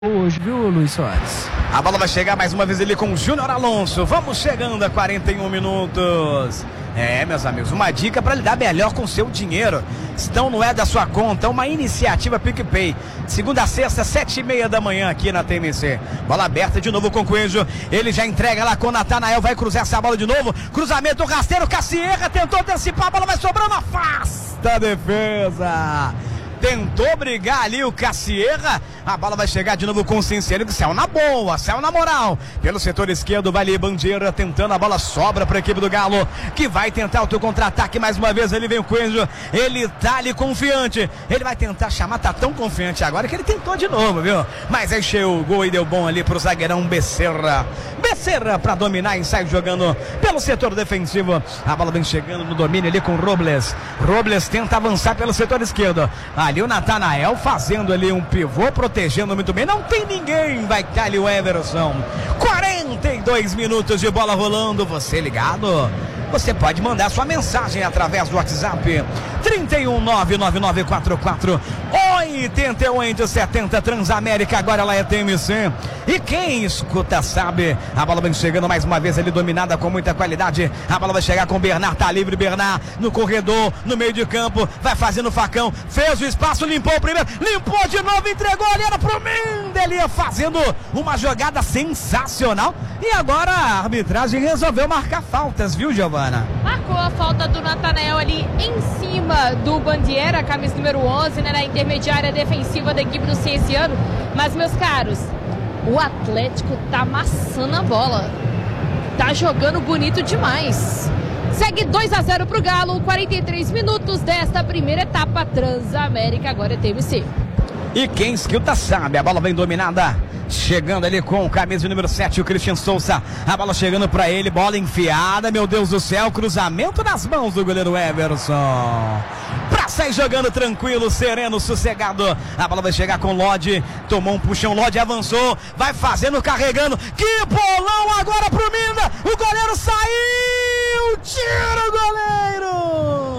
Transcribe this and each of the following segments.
Hoje, viu, Luiz Soares? A bola vai chegar mais uma vez ali com o Júnior Alonso. Vamos chegando a 41 minutos. Meus amigos, uma dica para lidar melhor com o seu dinheiro. Estão no da sua conta, uma iniciativa PicPay. Segunda a sexta, 7h30 da manhã aqui na TMC. Bola aberta de novo com o Coelho. Ele já entrega lá com o Natanael. Vai cruzar essa bola de novo. Cruzamento rasteiro, Cassierra tentou antecipar. A bola vai sobrando, afasta a defesa. Tentou brigar ali o Cassierra. A bola vai chegar de novo com o Cinciano, que saiu na boa, saiu na moral. Pelo setor esquerdo, vai ali Bandeira tentando, a bola sobra para a equipe do Galo, que vai tentar o teu contra-ataque mais uma vez. Ele vem o Coelho, ele tá ali confiante. Ele vai tentar chamar, tá tão confiante agora que ele tentou de novo, viu? Mas aí chegou o gol e deu bom ali pro zagueirão Becerra. Becerra para dominar e sai jogando pelo setor defensivo. A bola vem chegando no domínio ali com o Robles. Robles tenta avançar pelo setor esquerdo. Ali o Natanael fazendo ali um pivô, protegendo muito bem. Não tem ninguém, vai estar ali o Everson. 42 minutos de bola rolando. Você ligado? Você pode mandar sua mensagem através do WhatsApp 31999448870 Transamérica, agora ela é TMC. E quem escuta sabe. A bola vem chegando mais uma vez ali, dominada com muita qualidade. A bola vai chegar com o Bernard, tá livre Bernard no corredor, no meio de campo, vai fazendo o facão, fez o espaço, limpou o primeiro, limpou de novo, entregou ali, era pro Mendes, ele ia fazendo uma jogada sensacional. E agora a arbitragem resolveu marcar faltas, viu, Giovana? Marcou a falta do Natanael ali em cima do Bandeira, camisa número 11, né, na intermediária defensiva da equipe do Cinciano. Mas, meus caros, o Atlético tá amassando a bola. Tá jogando bonito demais. Segue 2-0 pro Galo, 43 minutos desta primeira etapa. Transamérica, agora é TMC. E quem escuta sabe, a bola vem dominada. Chegando ali com o camisa número 7, o Christian Souza. A bola chegando pra ele, bola enfiada, meu Deus do céu, cruzamento nas mãos do goleiro Everson. Pra sair jogando tranquilo, sereno, sossegado. A bola vai chegar com o Lodge, tomou um puxão, Lodge avançou, vai fazendo, carregando. Que bolão agora pro Minda, o goleiro saiu, tira o goleiro.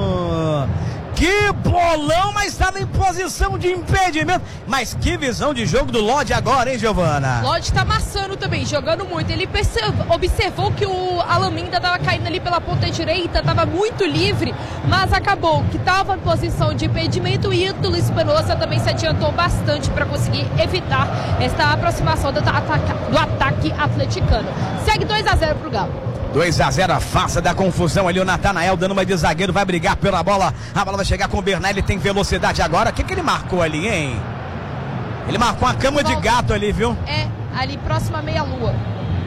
Que bolão, mas estava em posição de impedimento. Mas que visão de jogo do Lodge agora, hein, Giovana? Lodge tá amassando também, jogando muito. Ele observou que o Alaminda tava caindo ali pela ponta direita, tava muito livre, mas acabou que tava em posição de impedimento. E o Luiz Espinosa também se adiantou bastante para conseguir evitar esta aproximação do ataque atleticano. Segue 2-0 pro Galo. 2-0, afasta da confusão ali o Natanael, dando uma de zagueiro, vai brigar pela bola. A bola vai chegar com o Bernard, ele tem velocidade agora. O que ele marcou ali, hein? Ele marcou uma cama de gato ali, viu? Ali próximo à meia-lua.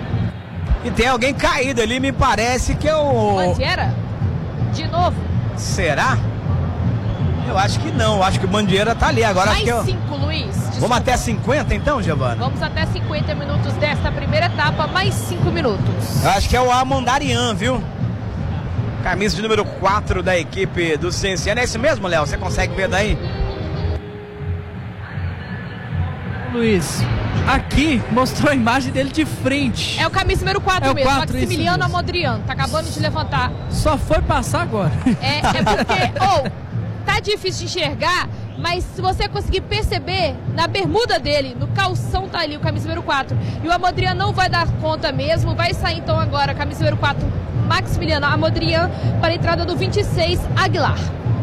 E tem alguém caído ali, me parece que é o... Bandeira? De novo? Será? Eu acho que não, eu acho que o Bandeira tá ali agora. Mais 5, Luiz. Desculpa. Vamos até 50 então, Giovana? Vamos até 50 minutos desta primeira etapa, mais 5 minutos. Eu acho que é o Amandarian, viu? Camisa de número 4 da equipe do Cinciano. É isso mesmo, Léo? Você consegue ver daí? Luiz, aqui mostrou a imagem dele de frente. É o camisa número 4 mesmo, 4, Maximiliano Amodrian. Tá acabando de levantar. Só foi passar agora. É porque, tá difícil de enxergar, mas se você conseguir perceber, na bermuda dele, no calção tá ali o camisa número 4. E o Amodrian não vai dar conta mesmo, vai sair então agora, camisa número 4, Maximiliano Amodrian, para a entrada do 26, Aguilar.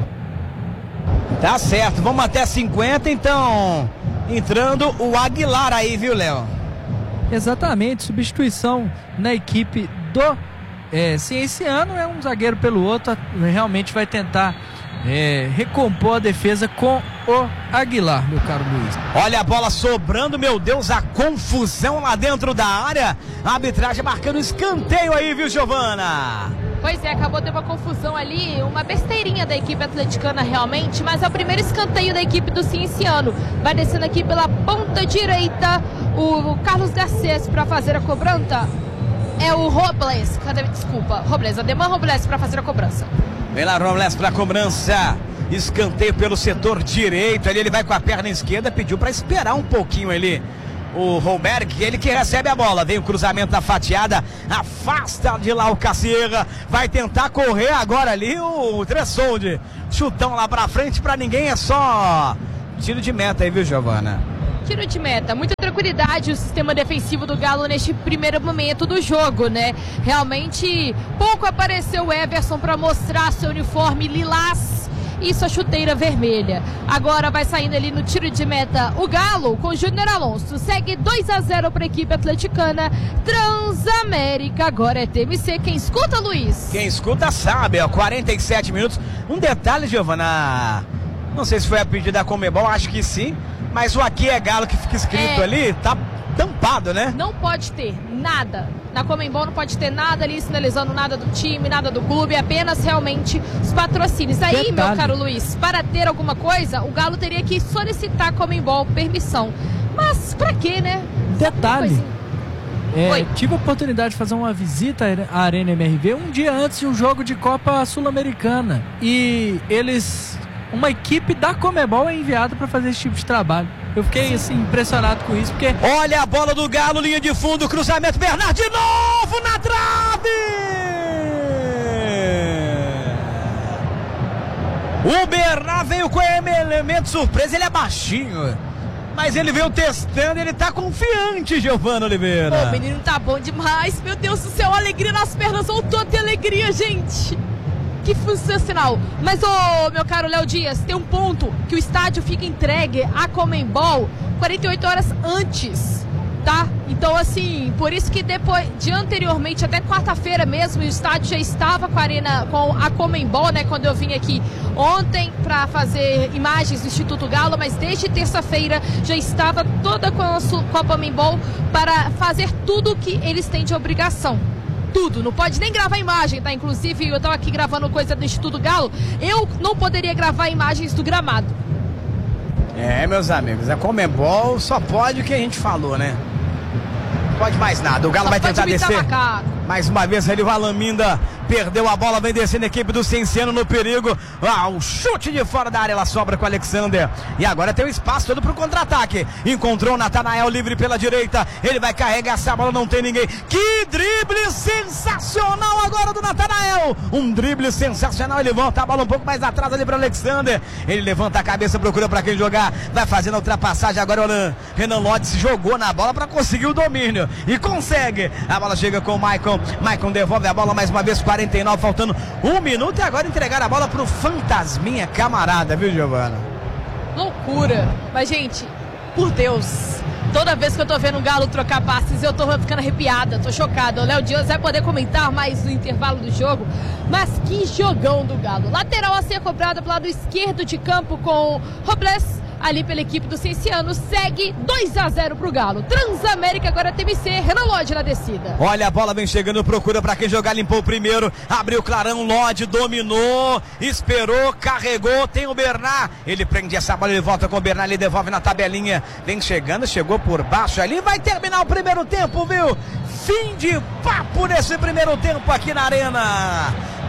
Tá certo, vamos até 50 então. Entrando o Aguilar aí, viu, Léo? Exatamente, substituição na equipe do Cinciano, é um zagueiro pelo outro, realmente vai tentar recompor a defesa com o Aguilar, meu caro Luiz. Olha a bola sobrando, meu Deus, a confusão lá dentro da área. A arbitragem marcando escanteio aí, viu, Giovana? Pois é, acabou de ter uma confusão ali, uma besteirinha da equipe atleticana realmente, mas é o primeiro escanteio da equipe do Cinciano. Vai descendo aqui pela ponta direita o Carlos Garcês para fazer a cobrança. É o Robles, Robles, Ademar Robles para fazer a cobrança. Vem lá, Robles para a cobrança. Escanteio pelo setor direito. Ali ele vai com a perna esquerda. Pediu para esperar um pouquinho ali o Holberg, ele que recebe a bola. Vem o cruzamento da fatiada. Afasta de lá o Cassierra. Vai tentar correr agora ali o Tressolde. Chutão lá para frente para ninguém. É só tiro de meta aí, viu, Giovana? Tiro de meta, muita tranquilidade o sistema defensivo do Galo neste primeiro momento do jogo, né? Realmente pouco apareceu o Everson para mostrar seu uniforme lilás e sua chuteira vermelha. Agora vai saindo ali no tiro de meta o Galo com o Júnior Alonso. Segue 2-0 para a equipe atleticana. Transamérica, agora é TMC. Quem escuta, Luiz? Quem escuta sabe, ó, 47 minutos. Um detalhe, Giovana, não sei se foi a pedida da Conmebol, acho que sim, mas o aqui é Galo que fica escrito ali, tá tampado, né? Não pode ter nada. Na Conmebol não pode ter nada ali sinalizando nada do time, nada do clube, apenas realmente os patrocínios. Aí, meu caro Luiz, para ter alguma coisa, o Galo teria que solicitar a Conmebol permissão. Mas pra quê, né? Detalhe. Tive a oportunidade de fazer uma visita à Arena MRV um dia antes de um jogo de Copa Sul-Americana. E uma equipe da Conmebol é enviada para fazer esse tipo de trabalho. Eu fiquei assim impressionado com isso, porque... Olha a bola do Galo, linha de fundo, cruzamento, Bernard de novo na trave! O Bernard veio com elemento surpresa, ele é baixinho, mas ele veio testando, ele tá confiante, Giovana Oliveira. O menino tá bom demais, meu Deus do céu, alegria nas pernas, voltou a ter alegria, gente. Que sensacional. Mas, meu caro Léo Dias, tem um ponto que o estádio fica entregue à Conmebol 48 horas antes, tá? Então, assim, por isso que anteriormente, até quarta-feira mesmo, o estádio já estava com a Conmebol, né? Quando eu vim aqui ontem para fazer imagens do Instituto Galo, mas desde terça-feira já estava toda com a Conmebol para fazer tudo o que eles têm de obrigação. Tudo, não pode nem gravar imagem, tá? Inclusive, eu tava aqui gravando coisa do Instituto Galo, eu não poderia gravar imagens do gramado. Meus amigos, a Conmebol só pode o que a gente falou, né? Não pode mais nada, o Galo vai tentar descer. Mais uma vez ali o Alaminda perdeu a bola, vem descendo a equipe do Cienciano no perigo. O chute de fora da área, ela sobra com o Alexander. E agora tem o espaço todo pro contra-ataque. Encontrou o Natanael livre pela direita. Ele vai carregar essa bola, não tem ninguém. Que drible sensacional agora do Natanael. Um drible sensacional, ele volta a bola um pouco mais atrás ali pro Alexander. Ele levanta a cabeça, procura pra quem jogar. Vai fazendo a ultrapassagem agora o Renan Lodge jogou na bola pra conseguir o domínio. E consegue. A bola chega com o Maicon. Maicon devolve a bola mais uma vez, 49, faltando 1 minuto, e agora entregar a bola pro Fantasminha camarada, viu, Giovana? Loucura. Mas, gente, por Deus, toda vez que eu tô vendo o Galo trocar passes, eu tô ficando arrepiada, tô chocada. O Léo Dias vai poder comentar mais no intervalo do jogo, mas que jogão do Galo. Lateral a ser cobrada pro lado esquerdo de campo com Robles, ali pela equipe do Cienciano, segue 2-0 pro Galo. Transamérica agora TMC, Renan Lodge na descida. Olha a bola vem chegando, procura pra quem jogar, limpou o primeiro, abriu o clarão, Lodge dominou, esperou, carregou, tem o Bernard, ele prende essa bola, ele volta com o Bernard, ele devolve na tabelinha, vem chegando, chegou por baixo ali, vai terminar o primeiro tempo, viu? Fim de papo nesse primeiro tempo aqui na Arena.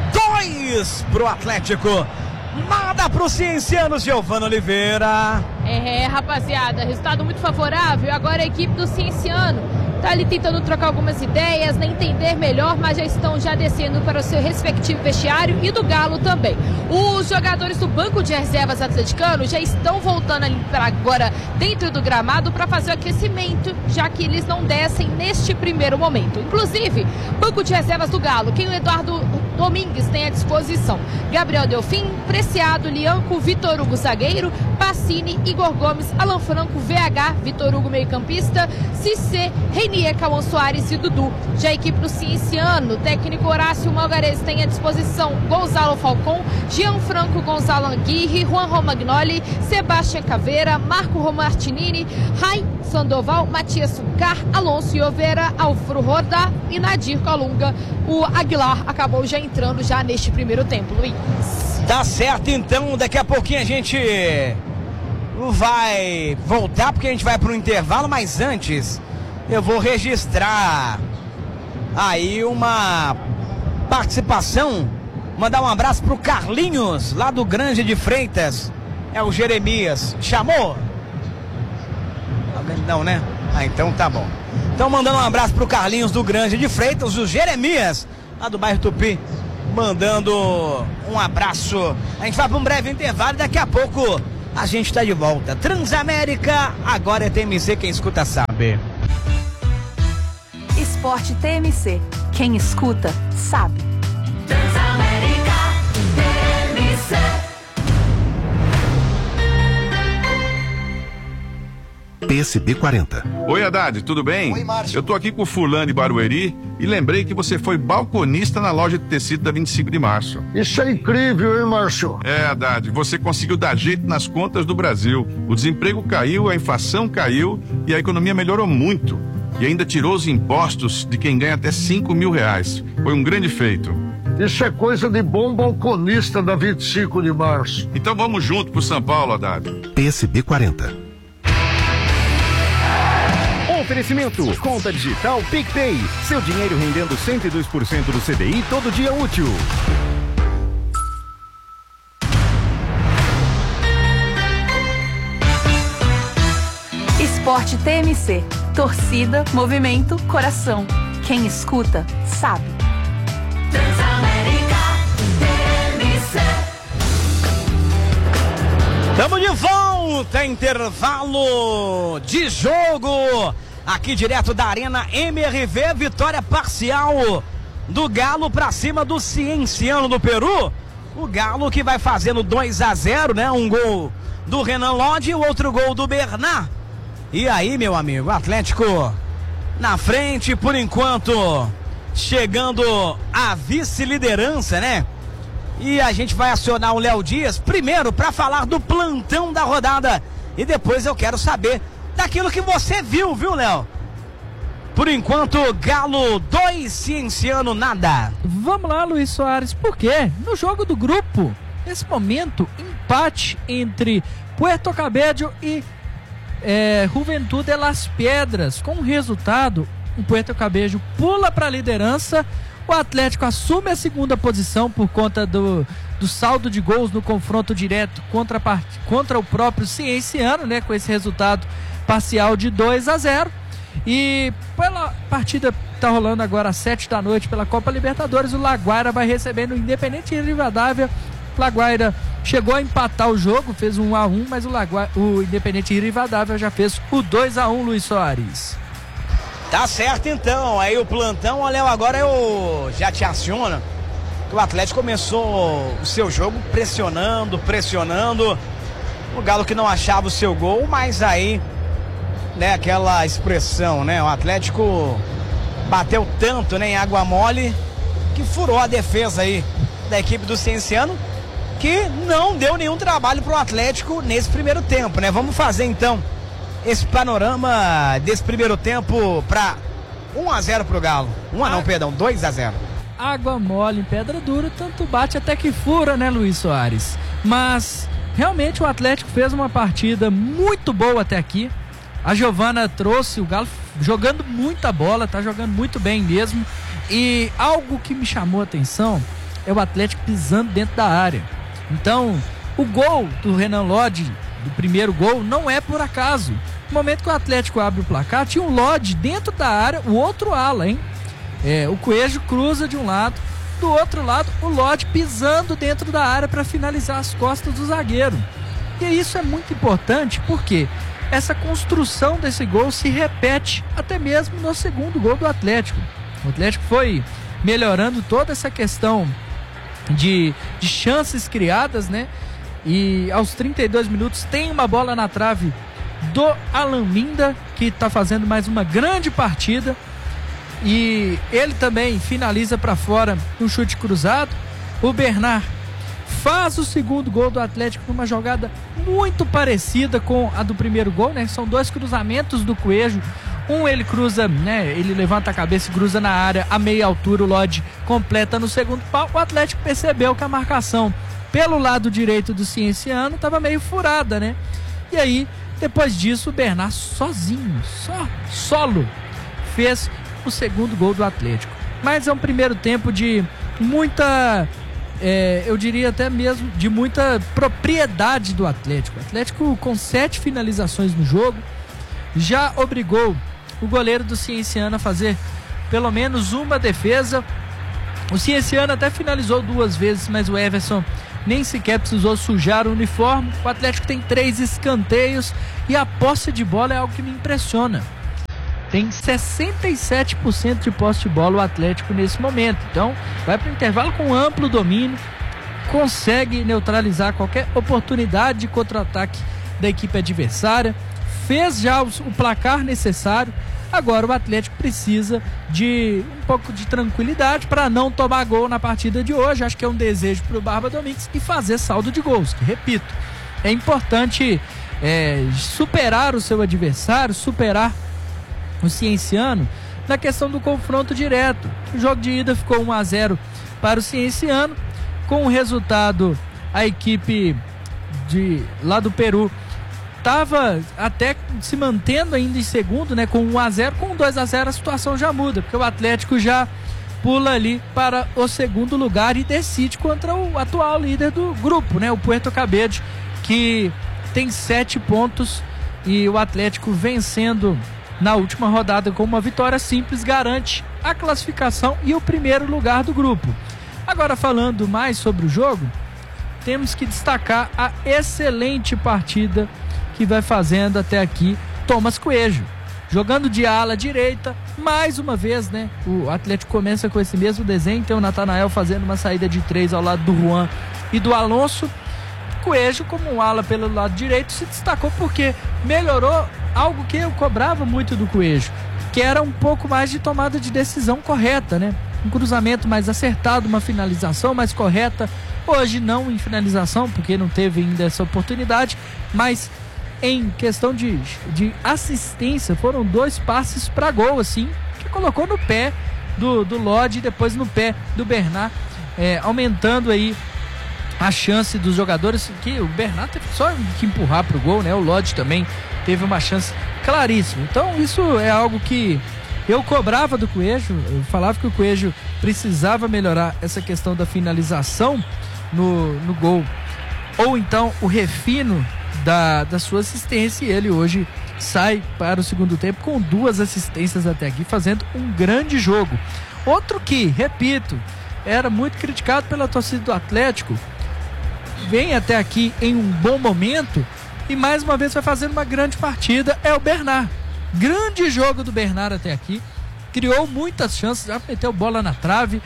2 pro Atlético. Nada pro Cienciano, Giovana Oliveira. Rapaziada, resultado muito favorável. Agora a equipe do Cienciano tá ali tentando trocar algumas ideias, né, entender melhor, mas já estão descendo para o seu respectivo vestiário, e do Galo também. Os jogadores do banco de reservas atleticano já estão voltando ali para agora dentro do gramado para fazer o aquecimento, já que eles não descem neste primeiro momento. Inclusive, banco de reservas do Galo, quem o Eduardo Domingues tem à disposição: Gabriel Delfim, Preciado, Lianco, Vitor Hugo zagueiro, Pacini, Igor Gomes, Alan Franco, VH, Vitor Hugo meio-campista, Cissé, Reinier, Cauã Soares e Dudu. Já a equipe do Cienciano, técnico Horácio Malgarese tem à disposição Gonzalo Falcon, Gianfranco Gonzalo Aguirre, Juan Romagnoli, Sebastião Caveira, Marco Romartinini, Rai Sandoval, Matias Sucar, Alonso Iovera, Alfro Roda e Nadir Colunga. O Aguilar acabou já entrando já neste primeiro tempo, Luiz. Tá certo, então daqui a pouquinho a gente vai voltar, porque a gente vai para um intervalo, mas antes eu vou registrar aí uma participação, mandar um abraço pro Carlinhos, lá do Grande de Freitas. É o Jeremias. Chamou? Não, né? Então tá bom. Então mandando um abraço pro Carlinhos do Grande de Freitas, o Jeremias, lá do bairro Tupi, mandando um abraço. A gente vai para um breve intervalo e daqui a pouco a gente tá de volta. Transamérica, agora é TMC, quem escuta sabe. Esporte TMC, quem escuta sabe. Transamérica TMC. PSB 40. Oi, Haddad, tudo bem? Oi, Márcio. Eu tô aqui com o fulano de Barueri e lembrei que você foi balconista na loja de tecido da 25 de março. Isso é incrível, hein, Márcio? É, Haddad, você conseguiu dar jeito nas contas do Brasil. O desemprego caiu, a inflação caiu e a economia melhorou muito. E ainda tirou os impostos de quem ganha até R$5.000. Foi um grande feito. Isso é coisa de bom balconista da 25 de março. Então vamos junto pro São Paulo, Haddad. PSB 40. Oferecimento, conta digital PicPay. Seu dinheiro rendendo 102% do CDI todo dia útil. Esporte TMC, torcida, movimento, coração. Quem escuta sabe. Transamérica TMC. Tamo de volta, intervalo de jogo, aqui direto da Arena MRV, vitória parcial do Galo pra cima do Cienciano do Peru. O Galo que vai fazendo 2-0, né? Um gol do Renan Lodge e o outro gol do Bernard. E aí, meu amigo, Atlético na frente por enquanto, chegando à vice-liderança, né? E a gente vai acionar o Léo Dias primeiro para falar do plantão da rodada. E depois eu quero saber daquilo que você viu, Léo? Por enquanto, Galo 2, Cienciano nada. Vamos lá, Luiz Soares, por quê? No jogo do grupo, nesse momento, empate entre Puerto Cabello e Juventude de Las Piedras. Com o resultado, o Puerto Cabello pula para a liderança. O Atlético assume a segunda posição por conta do saldo de gols no confronto direto contra o próprio Cienciano, né? Com esse resultado parcial de 2-0. E pela partida que está rolando agora às 7 da noite pela Copa Libertadores, o Laguaira vai recebendo o Independente Rivadavia. O Laguaira chegou a empatar o jogo, fez 1-1, mas o Independente Rivadavia já fez o 2-1, Luiz Soares. Tá certo então, aí o plantão, ó, Léo, agora eu já te aciono que o Atlético começou o seu jogo pressionando, o Galo que não achava o seu gol, mas aí, né, aquela expressão, né, o Atlético bateu tanto, né, em água mole, que furou a defesa aí da equipe do Cienciano, que não deu nenhum trabalho pro Atlético nesse primeiro tempo, né, vamos fazer então esse panorama desse primeiro tempo para 1-0 pro Galo. 2-0. Água mole em pedra dura, tanto bate até que fura, né, Luiz Soares? Mas realmente o Atlético fez uma partida muito boa até aqui. A Giovana trouxe o Galo jogando muita bola, tá jogando muito bem mesmo. E algo que me chamou a atenção é o Atlético pisando dentro da área. Então, o gol do Renan Lodge, do primeiro gol, não é por acaso. No momento que o Atlético abre o placar, tinha um Lodge dentro da área, o outro ala, hein? O Coelho cruza de um lado, do outro lado o Lodge pisando dentro da área para finalizar as costas do zagueiro. E isso é muito importante porque essa construção desse gol se repete até mesmo no segundo gol do Atlético. O Atlético foi melhorando toda essa questão de chances criadas, né? E aos 32 minutos tem uma bola na trave do Alan Minda, que está fazendo mais uma grande partida. E ele também finaliza para fora um chute cruzado. O Bernard faz o segundo gol do Atlético numa jogada muito parecida com a do primeiro gol, né? São dois cruzamentos do Coelho. Um ele cruza, né? Ele levanta a cabeça e cruza na área a meia altura. O Lodge completa no segundo pau. O Atlético percebeu que a marcação pelo lado direito do Cienciano estava meio furada, né? E aí, depois disso, o Bernard sozinho, solo, fez o segundo gol do Atlético. Mas é um primeiro tempo de muita, eu diria até mesmo, de muita propriedade do Atlético. O Atlético com 7 finalizações no jogo, já obrigou o goleiro do Cienciano a fazer pelo menos uma defesa. O Cienciano até finalizou 2 vezes, mas o Everson nem sequer precisou sujar o uniforme. O Atlético tem 3 escanteios e a posse de bola é algo que me impressiona. Tem 67% de posse de bola o Atlético nesse momento. Então, vai para o intervalo com amplo domínio, consegue neutralizar qualquer oportunidade de contra-ataque da equipe adversária, fez já o placar necessário. Agora o Atlético precisa de um pouco de tranquilidade para não tomar gol na partida de hoje. Acho que é um desejo para o Barba Domingues e fazer saldo de gols, que, repito, é importante superar o seu adversário, superar o Cienciano na questão do confronto direto. O jogo de ida ficou 1-0 para o Cienciano. Com o resultado, a equipe lá do Peru estava até se mantendo ainda em segundo, né, com 1-0. Com 2-0 a situação já muda, porque o Atlético já pula ali para o segundo lugar e decide contra o atual líder do grupo, né, o Puerto Cabede, que tem 7 pontos, e o Atlético vencendo na última rodada com uma vitória simples garante a classificação e o primeiro lugar do grupo. Agora, falando mais sobre o jogo, temos que destacar a excelente partida que vai fazendo até aqui Thomas Coelho, jogando de ala direita, mais uma vez, né? O Atlético começa com esse mesmo desenho, tem o Natanael fazendo uma saída de 3 ao lado do Juan e do Alonso. Coelho, como um ala pelo lado direito, se destacou porque melhorou algo que eu cobrava muito do Coelho, que era um pouco mais de tomada de decisão correta, né? Um cruzamento mais acertado, uma finalização mais correta. Hoje não em finalização, porque não teve ainda essa oportunidade, mas em questão de assistência, foram 2 passes para gol, assim, que colocou no pé do Lodi e depois no pé do Bernard, aumentando aí a chance dos jogadores, que o Bernard teve só que empurrar pro gol, né? O Lodi também teve uma chance claríssima. Então isso é algo que eu cobrava do Coelho, eu falava que o Coelho precisava melhorar essa questão da finalização no gol, ou então o refino da sua assistência, e ele hoje sai para o segundo tempo com 2 assistências até aqui, fazendo um grande jogo. Outro que, repito, era muito criticado pela torcida do Atlético, vem até aqui em um bom momento e mais uma vez vai fazendo uma grande partida, é o Bernard. Grande jogo do Bernard até aqui, criou muitas chances, já meteu bola na trave,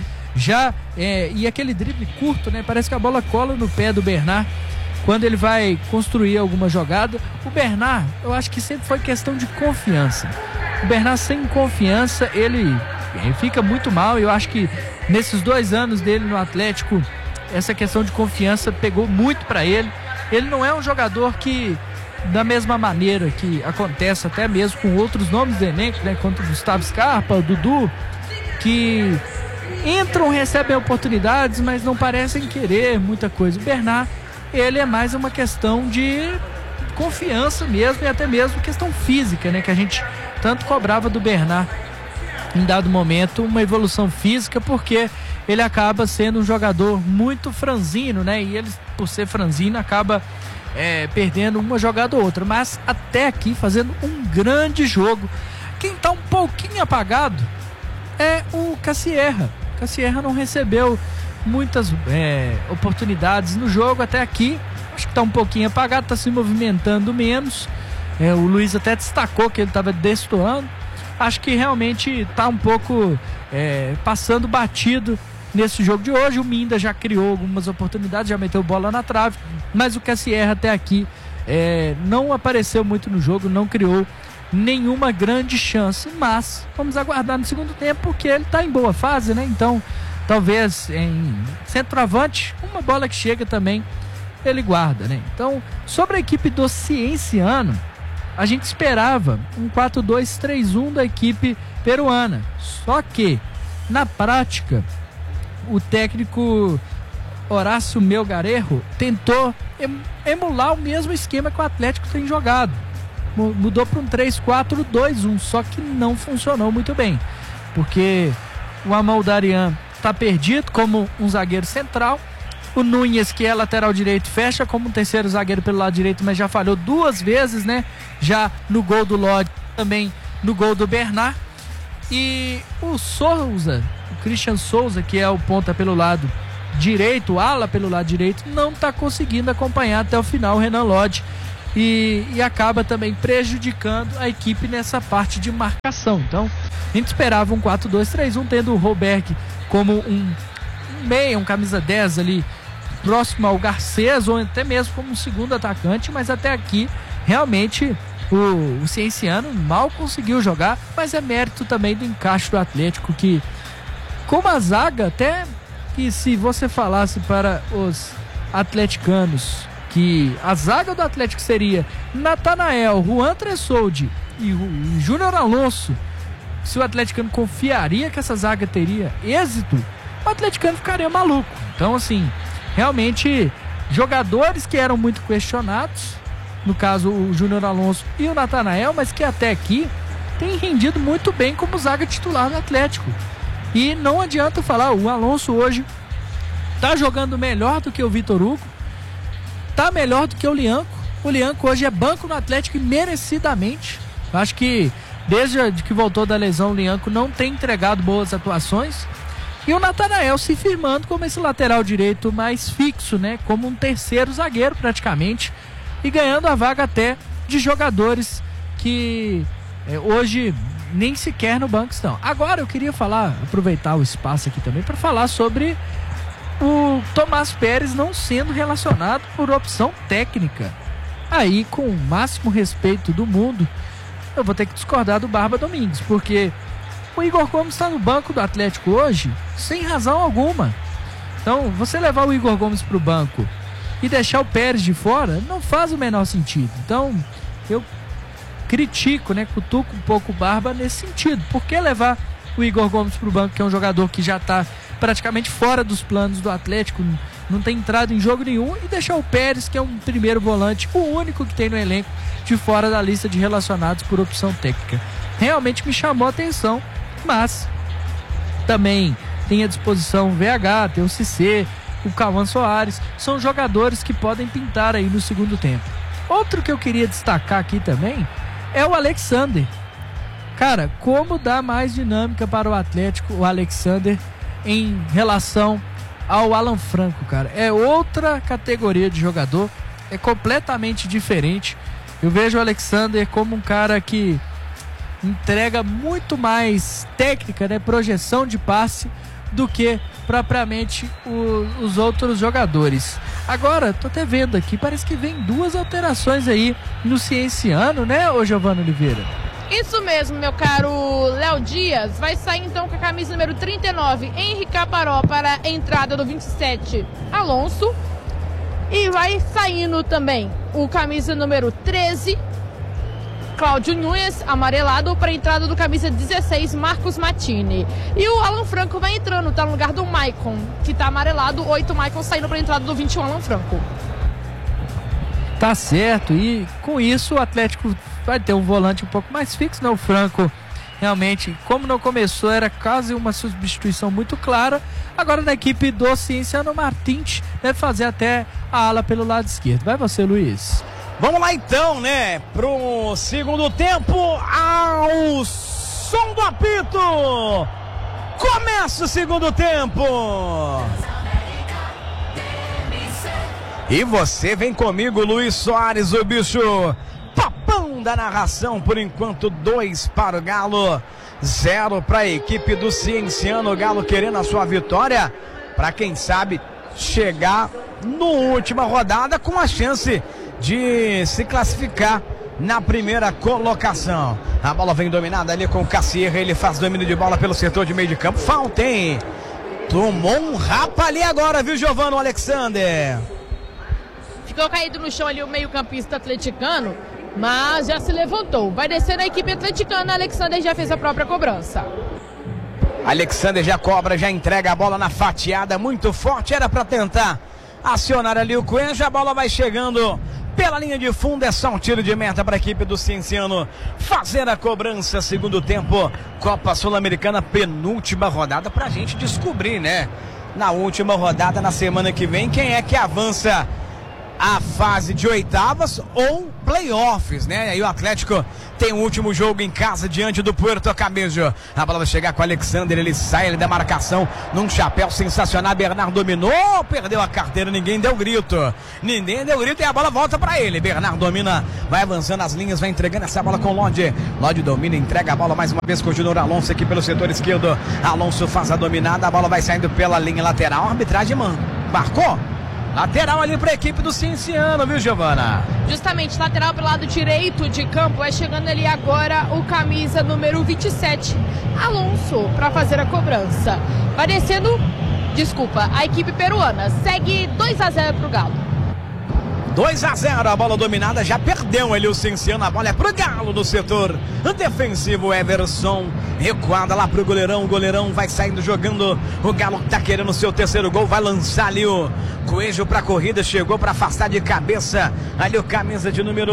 e aquele drible curto, né? Parece que a bola cola no pé do Bernard quando ele vai construir alguma jogada. O Bernard, eu acho que sempre foi questão de confiança. O Bernard sem confiança, ele fica muito mal, e eu acho que nesses 2 anos dele no Atlético, essa questão de confiança pegou muito para ele. Ele não é um jogador que, da mesma maneira que acontece até mesmo com outros nomes do elenco, né, quanto o Gustavo Scarpa, o Dudu, que entram, recebem oportunidades, mas não parecem querer muita coisa. O Bernard, ele é mais uma questão de confiança mesmo, e até mesmo questão física, né, que a gente tanto cobrava do Bernard em dado momento, uma evolução física, porque ele acaba sendo um jogador muito franzino, né, e ele, por ser franzino, acaba perdendo uma jogada ou outra, mas até aqui fazendo um grande jogo. Quem está um pouquinho apagado é o Cassierra. Cassierra não recebeu muitas oportunidades no jogo até aqui, acho que está um pouquinho apagado, está se movimentando menos. O Luiz até destacou que ele estava destoando. Acho que realmente está um pouco passando batido nesse jogo de hoje. O Minda já criou algumas oportunidades, já meteu bola na trave, mas o Cassierra até aqui não apareceu muito no jogo, não criou nenhuma grande chance, mas vamos aguardar no segundo tempo, porque ele está em boa fase, né? Então talvez em centroavante, uma bola que chega também ele guarda, né? Então, sobre a equipe do Cienciano, a gente esperava um 4-2-3-1 da equipe peruana, só que na prática o técnico Horácio Melgarejo tentou emular o mesmo esquema que o Atlético tem jogado, mudou para um 3-4-2-1, só que não funcionou muito bem, porque o Amoldarian está perdido como um zagueiro central, o Nunes, que é lateral direito, fecha como um terceiro zagueiro pelo lado direito, mas já falhou 2 vezes, né? Já no gol do Lodi, também no gol do Bernard. E o Souza, o Christian Souza, que é o ponta pelo lado direito, ala pelo lado direito, não está conseguindo acompanhar até o final o Renan Lodge e acaba também prejudicando a equipe nessa parte de marcação. Então a gente esperava um 4-2-3-1, tendo o Roberg como um meia, um camisa 10 ali próximo ao Garcês, ou até mesmo como um segundo atacante, mas até aqui realmente o Cienciano mal conseguiu jogar, mas é mérito também do encaixe do Atlético, que como a zaga, até que se você falasse para os atleticanos que a zaga do Atlético seria Natanael, Juan Tressoldi e o Júnior Alonso, se o atleticano confiaria que essa zaga teria êxito, o atleticano ficaria maluco. Então, assim, realmente jogadores que eram muito questionados, no caso o Júnior Alonso e o Natanael, mas que até aqui têm rendido muito bem como zaga titular do Atlético. E não adianta falar, o Alonso hoje tá jogando melhor do que o Vitor Hugo, tá melhor do que o Lianco. O Lianco hoje é banco no Atlético e merecidamente. Acho que desde que voltou da lesão, o Lianco não tem entregado boas atuações. E o Natanael se firmando como esse lateral direito mais fixo, né? Como um terceiro zagueiro praticamente. E ganhando a vaga até de jogadores que hoje nem sequer no banco estão. Agora eu queria aproveitar o espaço aqui também para falar sobre o Tomás Pérez não sendo relacionado por opção técnica. Aí, com o máximo respeito do mundo, eu vou ter que discordar do Barba Domingues, porque o Igor Gomes está no banco do Atlético hoje sem razão alguma. Então, você levar o Igor Gomes para o banco e deixar o Pérez de fora não faz o menor sentido. Então, eu critico, cutuco um pouco o Barba nesse sentido. Por que levar o Igor Gomes para o banco, que é um jogador que já está praticamente fora dos planos do Atlético, não tem entrado em jogo nenhum, e deixar o Pérez, que é um primeiro volante, o único que tem no elenco, de fora da lista de relacionados por opção técnica? Realmente me chamou a atenção, mas também tem à disposição o VH, tem o CC, o Cauã Soares, são jogadores que podem pintar aí no segundo tempo. Outro que eu queria destacar aqui também é o Alexander. Cara, como dá mais dinâmica para o Atlético o Alexander em relação ao Alan Franco, cara. É outra categoria de jogador, é completamente diferente. Eu vejo o Alexander como um cara que entrega muito mais técnica, projeção de passe, do que propriamente os outros jogadores. Agora, tô até vendo aqui, parece que vem 2 alterações aí no Cienciano, né, ô Giovanna Oliveira? Isso mesmo, meu caro Léo Dias. Vai sair então com a camisa número 39, Henrique Caparó, para a entrada do 27, Alonso. E vai saindo também o camisa número 13, Cláudio Nunes, amarelado, para a entrada do camisa 16, Marcos Matini. E o Alan Franco vai entrando, tá no lugar do Maicon, que tá amarelado, 8, Maicon saindo para a entrada do 21, Alan Franco. Tá certo, e com isso o Atlético vai ter um volante um pouco mais fixo, né? O Franco realmente, como não começou, era quase uma substituição muito clara. Agora na equipe do Cienciano, Martins deve fazer até a ala pelo lado esquerdo. Vai você, Luiz. Vamos lá então, pro segundo tempo, ao som do apito. Começa o segundo tempo. E você vem comigo, Luiz Soares, o bicho papão da narração. Por enquanto, 2 para o Galo, 0 para a equipe do Cienciano. O Galo querendo a sua vitória, para quem sabe chegar na última rodada com a chance de se classificar na primeira colocação. A bola vem dominada ali com o Cassierra, ele faz domínio de bola pelo setor de meio de campo. Falta, hein? Tomou um rapa ali agora, viu, Giovanna Alexander? Ficou caído no chão ali o meio-campista atleticano, mas já se levantou. Vai descer na equipe atleticana, Alexander já fez a própria cobrança. Alexander já cobra, já entrega a bola na fatiada, muito forte, era para tentar acionar ali o Coelho. A bola vai chegando pela linha de fundo, é só um tiro de meta para a equipe do Cienciano fazer a cobrança. Segundo tempo, Copa Sul-Americana, penúltima rodada, pra gente descobrir, na última rodada, na semana que vem, quem é que avança a fase de oitavas ou playoffs, né? E aí o Atlético tem o último jogo em casa diante do Puerto Camejo. A bola vai chegar com o Alexander, ele sai, ele da marcação num chapéu sensacional. Bernardo dominou, perdeu a carteira, ninguém deu grito e a bola volta pra ele. Bernardo domina, vai avançando as linhas, vai entregando essa bola com o Lodi. Lodi domina, entrega a bola mais uma vez com o Júnior Alonso aqui pelo setor esquerdo. Alonso faz a dominada, a bola vai saindo pela linha lateral. A arbitragem marcou lateral ali para a equipe do Cienciano, viu, Giovana? Justamente, lateral pelo lado direito de campo. Vai chegando ali agora o camisa número 27, Alonso, para fazer a cobrança. Vai descendo, a equipe peruana. Segue 2-0 pro Galo. 2-0, a bola dominada, já perdeu ali o Cienciano, a bola é pro Galo do setor defensivo. Everson, recuada lá pro goleirão, o goleirão vai saindo jogando, o Galo tá querendo o seu terceiro gol, vai lançar ali o Coelho pra corrida, chegou pra afastar de cabeça, ali o camisa de número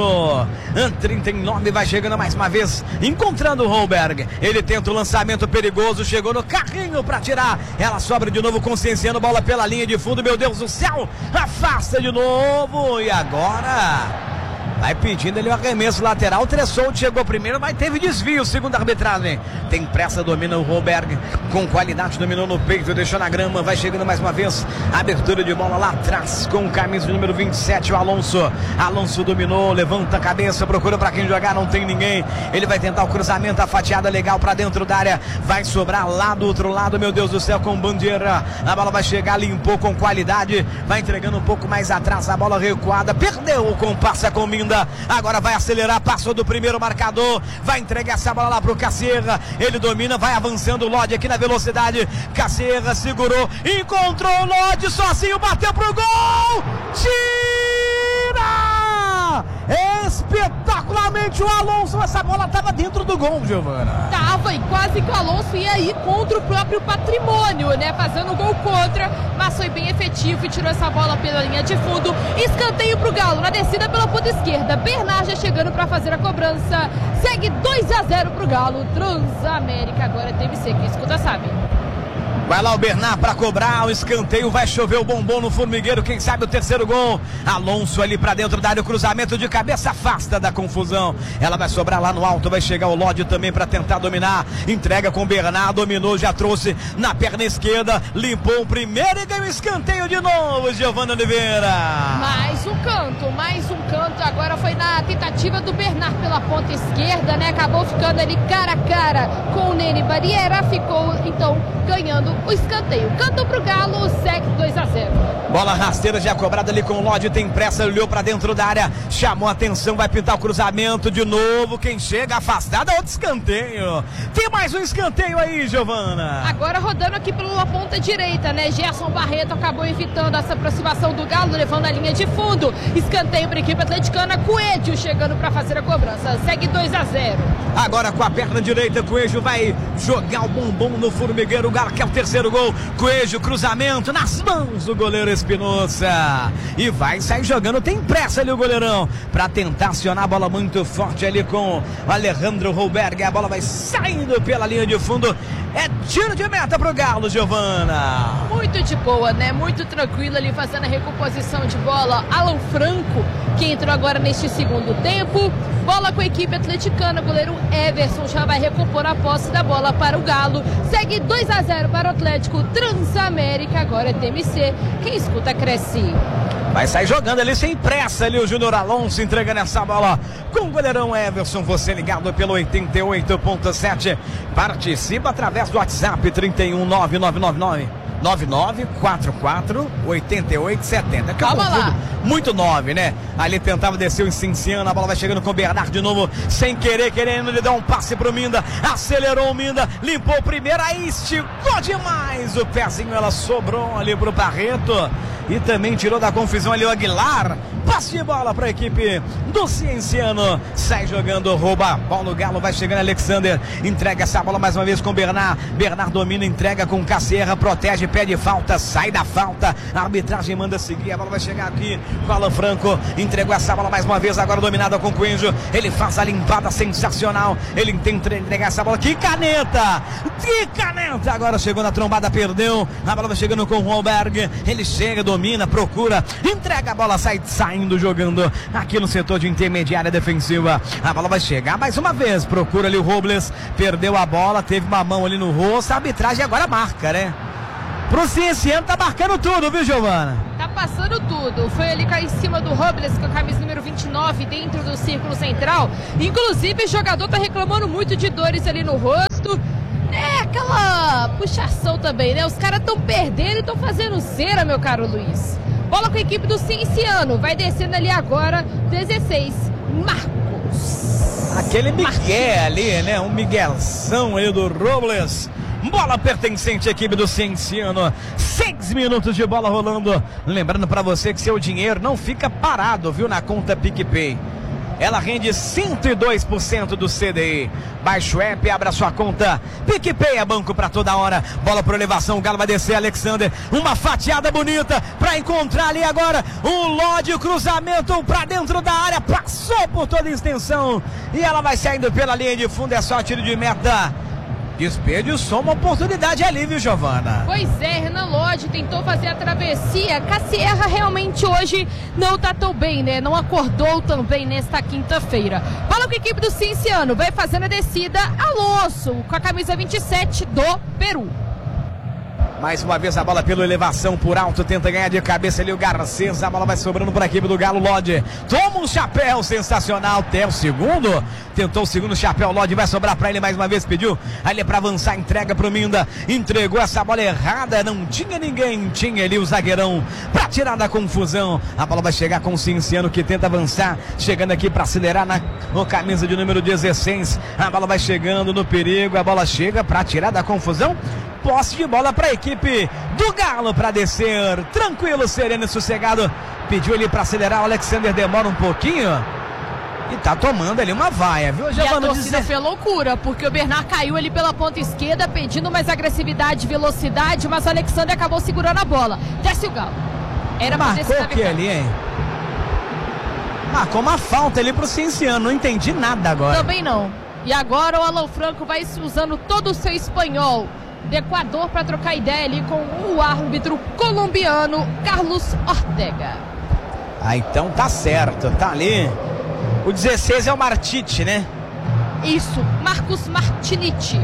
39, vai chegando mais uma vez, encontrando o Holberg, ele tenta o lançamento perigoso, chegou no carrinho pra tirar, ela sobra de novo com o Cienciano, bola pela linha de fundo, meu Deus do céu, afasta de novo, e agora vai pedindo ali o arremesso lateral. O Tressold chegou primeiro, mas teve desvio, segundo a arbitragem. Tem pressa, domina o Holberg com qualidade, dominou no peito, deixou na grama, vai chegando mais uma vez. Abertura de bola lá atrás com o camisa número 27, o Alonso. Alonso dominou, levanta a cabeça, procura pra quem jogar, não tem ninguém. Ele vai tentar o cruzamento, a fatiada legal pra dentro da área. Vai sobrar lá do outro lado, meu Deus do céu, com Bandeira. A bola vai chegar, limpou com qualidade, vai entregando um pouco mais atrás, a bola recuada, perdeu o compasso, com Minda. Agora vai acelerar, passou do primeiro marcador, vai entregar essa bola lá pro Caceira, ele domina, vai avançando o Lodi aqui na velocidade, Caceira segurou, encontrou o Lodi sozinho, bateu pro gol, tira! Espetacularmente o Alonso, essa bola tava dentro do gol, Giovana. Tava, e quase que o Alonso ia ir contra o próprio patrimônio, né, fazendo gol contra, mas foi bem efetivo e tirou essa bola pela linha de fundo. Escanteio pro Galo, na descida pela ponta esquerda, Bernard já chegando para fazer a cobrança, segue 2-0 pro Galo. Transamérica agora teve que ser, quem escuta sabe. Vai lá o Bernard para cobrar o escanteio, vai chover o bombom no formigueiro, quem sabe o terceiro gol. Alonso ali para dentro da área, o cruzamento de cabeça afasta da confusão. Ela vai sobrar lá no alto, vai chegar o Lodi também para tentar dominar. Entrega com o Bernard, dominou, já trouxe na perna esquerda, limpou o primeiro e ganhou o escanteio de novo, Giovana Oliveira. Mais um canto, agora foi na tentativa do Bernard pela ponta esquerda, né? Acabou ficando ali cara a cara com o Nene Barriera, ficou então ganhando o escanteio. Canto pro Galo, segue 2-0. Bola rasteira já cobrada ali com o Lodi, tem pressa, olhou pra dentro da área, chamou a atenção, vai pintar o cruzamento de novo, quem chega afastado é outro escanteio. Tem mais um escanteio aí, Giovana. Agora rodando aqui pela ponta direita, né? Gerson Barreto acabou evitando essa aproximação do Galo, levando a linha de fundo. Escanteio para a equipe atleticana, Coelho chegando para fazer a cobrança, segue 2-0. Agora com a perna direita, Coelho vai jogar o bombom no formigueiro, o Galo quer o terceiro gol. Coelho, cruzamento nas mãos do goleiro Espinosa e vai sair jogando, tem pressa ali o goleirão para tentar acionar a bola muito forte ali com o Alejandro Holberg. A bola vai saindo pela linha de fundo, é tiro de meta pro Galo, Giovana. Muito de boa, né? Muito tranquilo ali fazendo a recomposição de bola. Alan Franco, que entrou agora neste segundo tempo. Bola com a equipe atleticana, goleiro Everson já vai recompor a posse da bola para o Galo. Segue 2-0 para o Atlético. Transamérica agora é TMC. Quem escuta cresce. Vai sair jogando ali sem pressa ali o Júnior Alonso, entregando essa bola com o goleirão Everson. Você ligado pelo 88.7. Participa através do WhatsApp 31999 9944-8870. Calma lá. Muito 9, né? Ali tentava descer o Cienciano, a bola vai chegando com o Bernard de novo, sem querer, querendo lhe dar um passe pro Minda. Acelerou o Minda, limpou o primeiro, aí esticou demais o pezinho, ela sobrou ali pro Barreto. E também tirou da confusão ali o Aguilar. Passe de bola para a equipe do Cienciano. Sai jogando, rouba a bola. O Galo vai chegando, Alexander. Entrega essa bola mais uma vez com o Bernard. Bernard domina, entrega com o Caceira. Protege Atlético pede falta, sai da falta, a arbitragem manda seguir, a bola vai chegar aqui com Alan Franco, entregou essa bola mais uma vez, agora dominada com o Coelho, ele faz a limpada sensacional, ele tenta entregar essa bola, que caneta, agora chegou na trombada, perdeu, a bola vai chegando com o Holberg, ele chega, domina, procura, entrega a bola, sai saindo, jogando aqui no setor de intermediária defensiva, a bola vai chegar mais uma vez, procura ali o Robles, perdeu a bola, teve uma mão ali no rosto, a arbitragem agora marca, né? Pro Cienciano tá marcando tudo, viu, Giovana? Tá passando tudo. Foi ali em cima do Robles com a camisa número 29 dentro do círculo central. Inclusive o jogador tá reclamando muito de dores ali no rosto. É aquela puxação também, né? Os caras estão perdendo e estão fazendo cera, meu caro Luiz. Bola com a equipe do Cienciano. Vai descendo ali agora, 16, Marcos. Aquele Miguel ali, né? Um Miguelzão aí do Robles. Bola pertencente à equipe do Cienciano. 6 minutos de bola rolando. Lembrando pra você que seu dinheiro não fica parado, viu, na conta PicPay. Ela rende 102% do CDI. Baixe o app, abra sua conta. PicPay é banco pra toda hora. Bola por elevação, o Galo vai descer, Alexander. Uma fatiada bonita pra encontrar ali agora o Lodi, cruzamento pra dentro da área. Passou por toda a extensão. E ela vai saindo pela linha de fundo, é só tiro de meta. Desperdiçou uma oportunidade ali, viu, Giovana? Pois é, Renan Lodi tentou fazer a travessia. Cassierra realmente hoje não tá tão bem, né? Não acordou tão bem nesta quinta-feira. Bola com a equipe do Cienciano, vai fazendo a descida. Alonso, com a camisa 27 do Peru. Mais uma vez a bola pela elevação por alto, tenta ganhar de cabeça ali o Garcês, a bola vai sobrando para a equipe do Galo. Lodi toma um chapéu sensacional, até o segundo, tentou o segundo chapéu, Lodi vai sobrar para ele mais uma vez, pediu ali para avançar, entrega para o Minda, entregou essa bola errada, não tinha ninguém, tinha ali o zagueirão para tirar da confusão, a bola vai chegar com o Cienciano que tenta avançar, chegando aqui para acelerar no camisa de número 16, a bola vai chegando no perigo, a bola chega para tirar da confusão. Posse de bola para a equipe do Galo para descer, tranquilo, sereno e sossegado, pediu ele para acelerar, o Alexander demora um pouquinho e tá tomando ali uma vaia, viu, Giovana? E a torcida foi loucura, porque o Bernard caiu ali pela ponta esquerda, pedindo mais agressividade e velocidade, mas o Alexander acabou segurando a bola, desce o Galo. Era pra marcou o que ali, hein? Marcou uma falta ali pro Cienciano, não entendi nada agora. Também não, e agora o Alan Franco vai usando todo o seu espanhol do Equador para trocar ideia ali com o árbitro colombiano Carlos Ortega. Ah, então tá certo, tá ali. O 16 é o Martite, né? Isso, Marcos Martinite.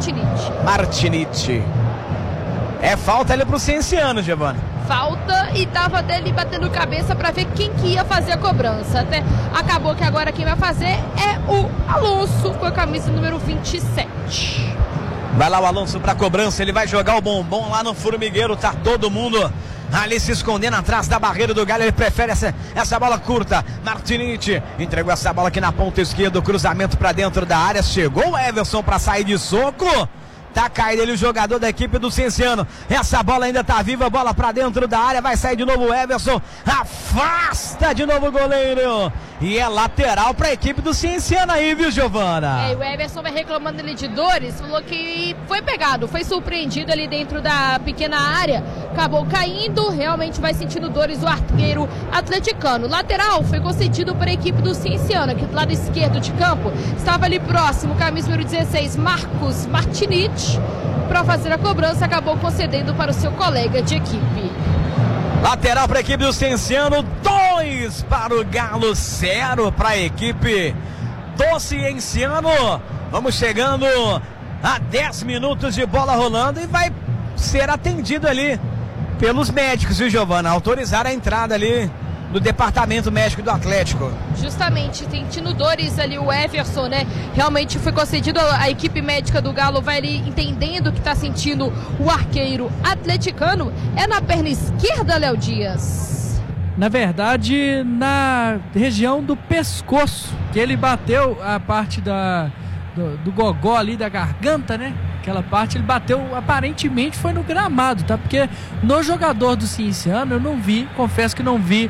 É falta ali pro Cienciano, Giovana. Falta, e tava dele batendo cabeça para ver quem que ia fazer a cobrança. Até acabou que agora quem vai fazer é o Alonso com a camisa número 27. Vai lá o Alonso pra cobrança, ele vai jogar o bombom lá no formigueiro, tá todo mundo ali se escondendo atrás da barreira do Galo, ele prefere essa bola curta. Martinite entregou essa bola aqui na ponta esquerda, o cruzamento pra dentro da área, chegou o Everson pra sair de soco. Tá caído ali o jogador da equipe do Cienciano. Essa bola ainda tá viva, bola pra dentro da área, vai sair de novo o Everson, afasta de novo o goleiro. E é lateral pra equipe do Cienciano aí, viu, Giovana? É, o Everson vai reclamando ali de dores, falou que foi pegado, foi surpreendido ali dentro da pequena área, acabou caindo, realmente vai sentindo dores o arqueiro atleticano. Lateral foi concedido para a equipe do Cienciano, aqui do lado esquerdo de campo, estava ali próximo, camisa número 16, Marcos Martinite, para fazer a cobrança, acabou concedendo para o seu colega de equipe. Lateral para a equipe do Cienciano, 2 para o Galo, 0 para a equipe do Cienciano. Vamos chegando a 10 minutos de bola rolando e vai ser atendido ali pelos médicos, viu, Giovana? Autorizaram a entrada ali do departamento médico do Atlético. Justamente, sentindo dores ali o Everson, né? Realmente foi concedido, a equipe médica do Galo vai ali entendendo que tá sentindo o arqueiro atleticano. É na perna esquerda, Léo Dias? Na verdade, na região do pescoço, que ele bateu a parte do gogó ali, da garganta, né? Aquela parte ele bateu, aparentemente foi no gramado, tá? Porque no jogador do Cienciano eu não vi, confesso que não vi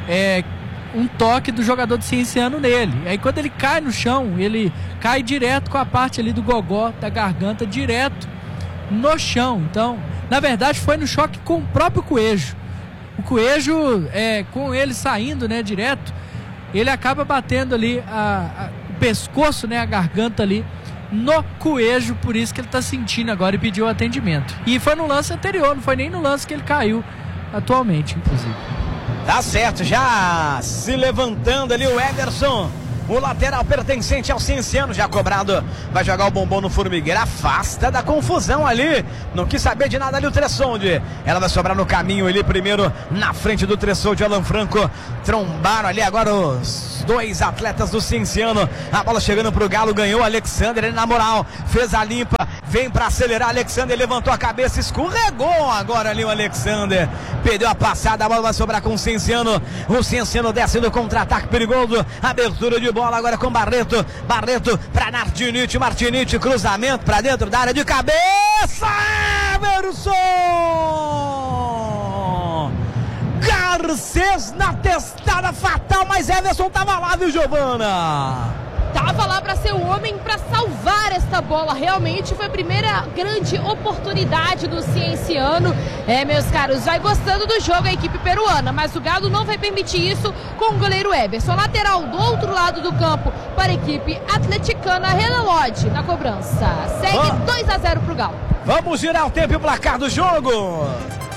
um toque do jogador do Cienciano nele. Aí quando ele cai no chão, ele cai direto com a parte ali do gogó, da garganta, direto no chão. Então Na verdade, foi no choque com o próprio Coelho. O Coelho, com ele saindo, né, direto, ele acaba batendo ali o pescoço, né, a garganta ali no Coelho, por isso que ele está sentindo agora e pediu atendimento. E foi no lance anterior, não foi nem no lance que ele caiu atualmente, inclusive. Tá certo, já se levantando ali o Ederson. O lateral pertencente ao Cienciano, já cobrado, vai jogar o bombom no formigueiro, afasta da confusão ali, não quis saber de nada ali o Tressoldi, ela vai sobrar no caminho ali, primeiro na frente do Tressoldi, Alan Franco, trombaram ali agora os dois atletas do Cienciano, a bola chegando pro Galo, ganhou o Alexander, ele na moral, fez a limpa, vem pra acelerar, Alexander levantou a cabeça, escorregou agora ali o Alexander, perdeu a passada, a bola vai sobrar com o Cienciano desce no contra-ataque perigoso, abertura de bola agora com Barreto para Martinite, cruzamento para dentro da área de cabeça, Everson Garcês na testada fatal, mas Everson tava lá, viu, Giovana? Tava lá para ser o homem para salvar esta bola. Realmente foi a primeira grande oportunidade do Cienciano. Meus caros, vai gostando do jogo a equipe peruana, mas o Galo não vai permitir isso com o goleiro Everson. Lateral do outro lado do campo para a equipe atleticana, Renan Lodge na cobrança. Segue 2-0 pro Galo. Vamos girar o tempo e o placar do jogo.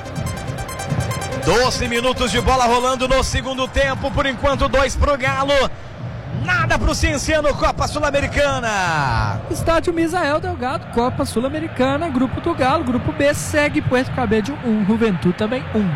12 minutos de bola rolando no segundo tempo. Por enquanto, 2 pro Galo. Nada pro Cienciano, Copa Sul-Americana. Estádio Misael Delgado, Copa Sul-Americana, Grupo do Galo, Grupo B, segue Puerto Cabello 1, Juventude também 1.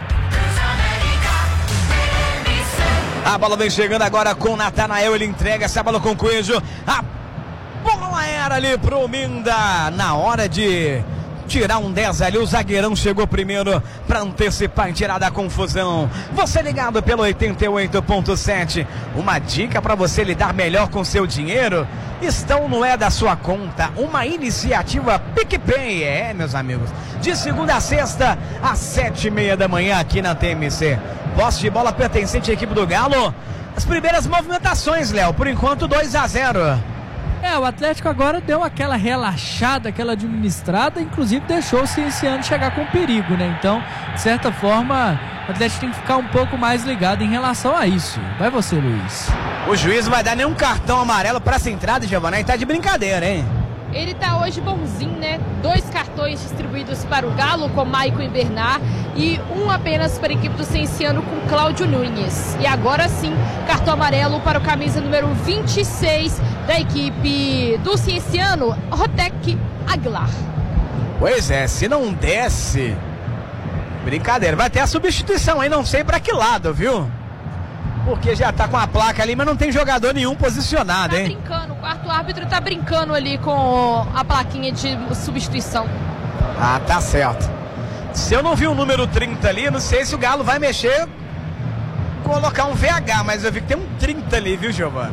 A bola vem chegando agora com o Natanael, ele entrega essa bola com o Coelho. A bola era ali pro Minda, na hora de tirar um 10 ali, o zagueirão chegou primeiro para antecipar e tirar da confusão. Você ligado pelo 88.7, uma dica para você lidar melhor com seu dinheiro, estão no da sua conta, uma iniciativa PicPay, meus amigos, de segunda a sexta às 7h30 da manhã aqui na TMC. Posse de bola pertencente à equipe do Galo, as primeiras movimentações, Léo, por enquanto 2-0. O Atlético agora deu aquela relaxada, aquela administrada, inclusive deixou o Cienciano chegar com perigo, né? Então, de certa forma, o Atlético tem que ficar um pouco mais ligado em relação a isso. Vai você, Luiz. O juiz não vai dar nenhum cartão amarelo para essa entrada, Giovanna, e tá de brincadeira, hein? Ele tá hoje bonzinho, né? 2 cartões distribuídos para o Galo com Maicon e Bernard e um apenas para a equipe do Cienciano com Cláudio Nunes. E agora sim, cartão amarelo para o camisa número 26 da equipe do Cienciano, Rotec Aguilar. Pois é, se não desce, brincadeira, vai ter a substituição aí, não sei para que lado, viu? Porque já tá com a placa ali, mas não tem jogador nenhum posicionado, hein? Tá brincando, o quarto árbitro tá brincando ali com a plaquinha de substituição. Ah, tá certo. Se eu não vi o número 30 ali, não sei se o Galo vai mexer, colocar um VH, mas eu vi que tem um 30 ali, viu, Giovana?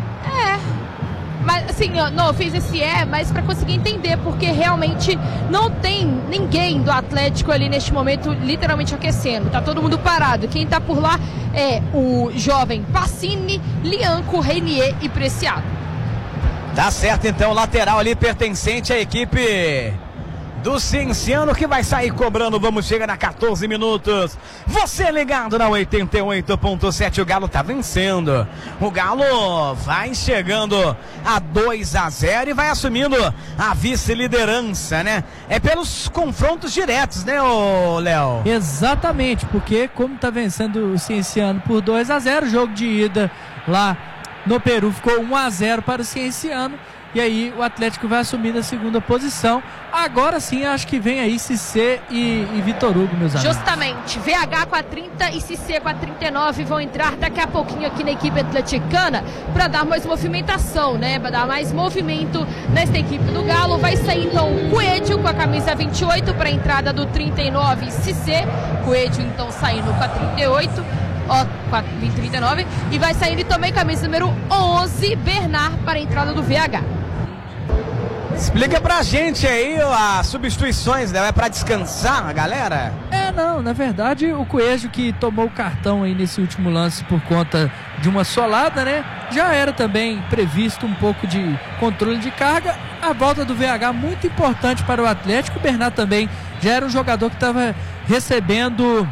Mas assim, eu fiz esse mas para conseguir entender, porque realmente não tem ninguém do Atlético ali neste momento literalmente aquecendo, tá todo mundo parado. Quem tá por lá é o jovem Pacini, Lianco, Reinier e Preciado. Tá certo então, lateral ali pertencente à equipe do Cienciano, que vai sair cobrando. Vamos chegar a 14 minutos. Você ligado na 88.7, o Galo tá vencendo. O Galo vai chegando a 2-0 e vai assumindo a vice-liderança, né? É pelos confrontos diretos, né, Léo? Exatamente, porque como tá vencendo o Cienciano por 2-0, jogo de ida lá no Peru ficou 1-0 para o Cienciano. E aí o Atlético vai assumir a segunda posição. Agora sim, acho que vem aí Cissé e Vitor Hugo, meus amigos. Justamente, VH com a 30 e Cissé com a 39 vão entrar daqui a pouquinho aqui na equipe atleticana para dar mais movimentação, né? Para dar mais movimento nesta equipe do Galo. Vai sair então o Coelho com a camisa 28 para a entrada do 39 Cissé. Coelho então saindo com a 38. Com a 39, e vai sair também camisa número 11, Bernard, para a entrada do VH. Explica pra gente aí as substituições, né? É pra descansar a galera? Não, na verdade o Coelho, que tomou o cartão aí nesse último lance por conta de uma solada, né? Já era também previsto um pouco de controle de carga. A volta do VH muito importante para o Atlético. O Bernard também já era um jogador que estava recebendo,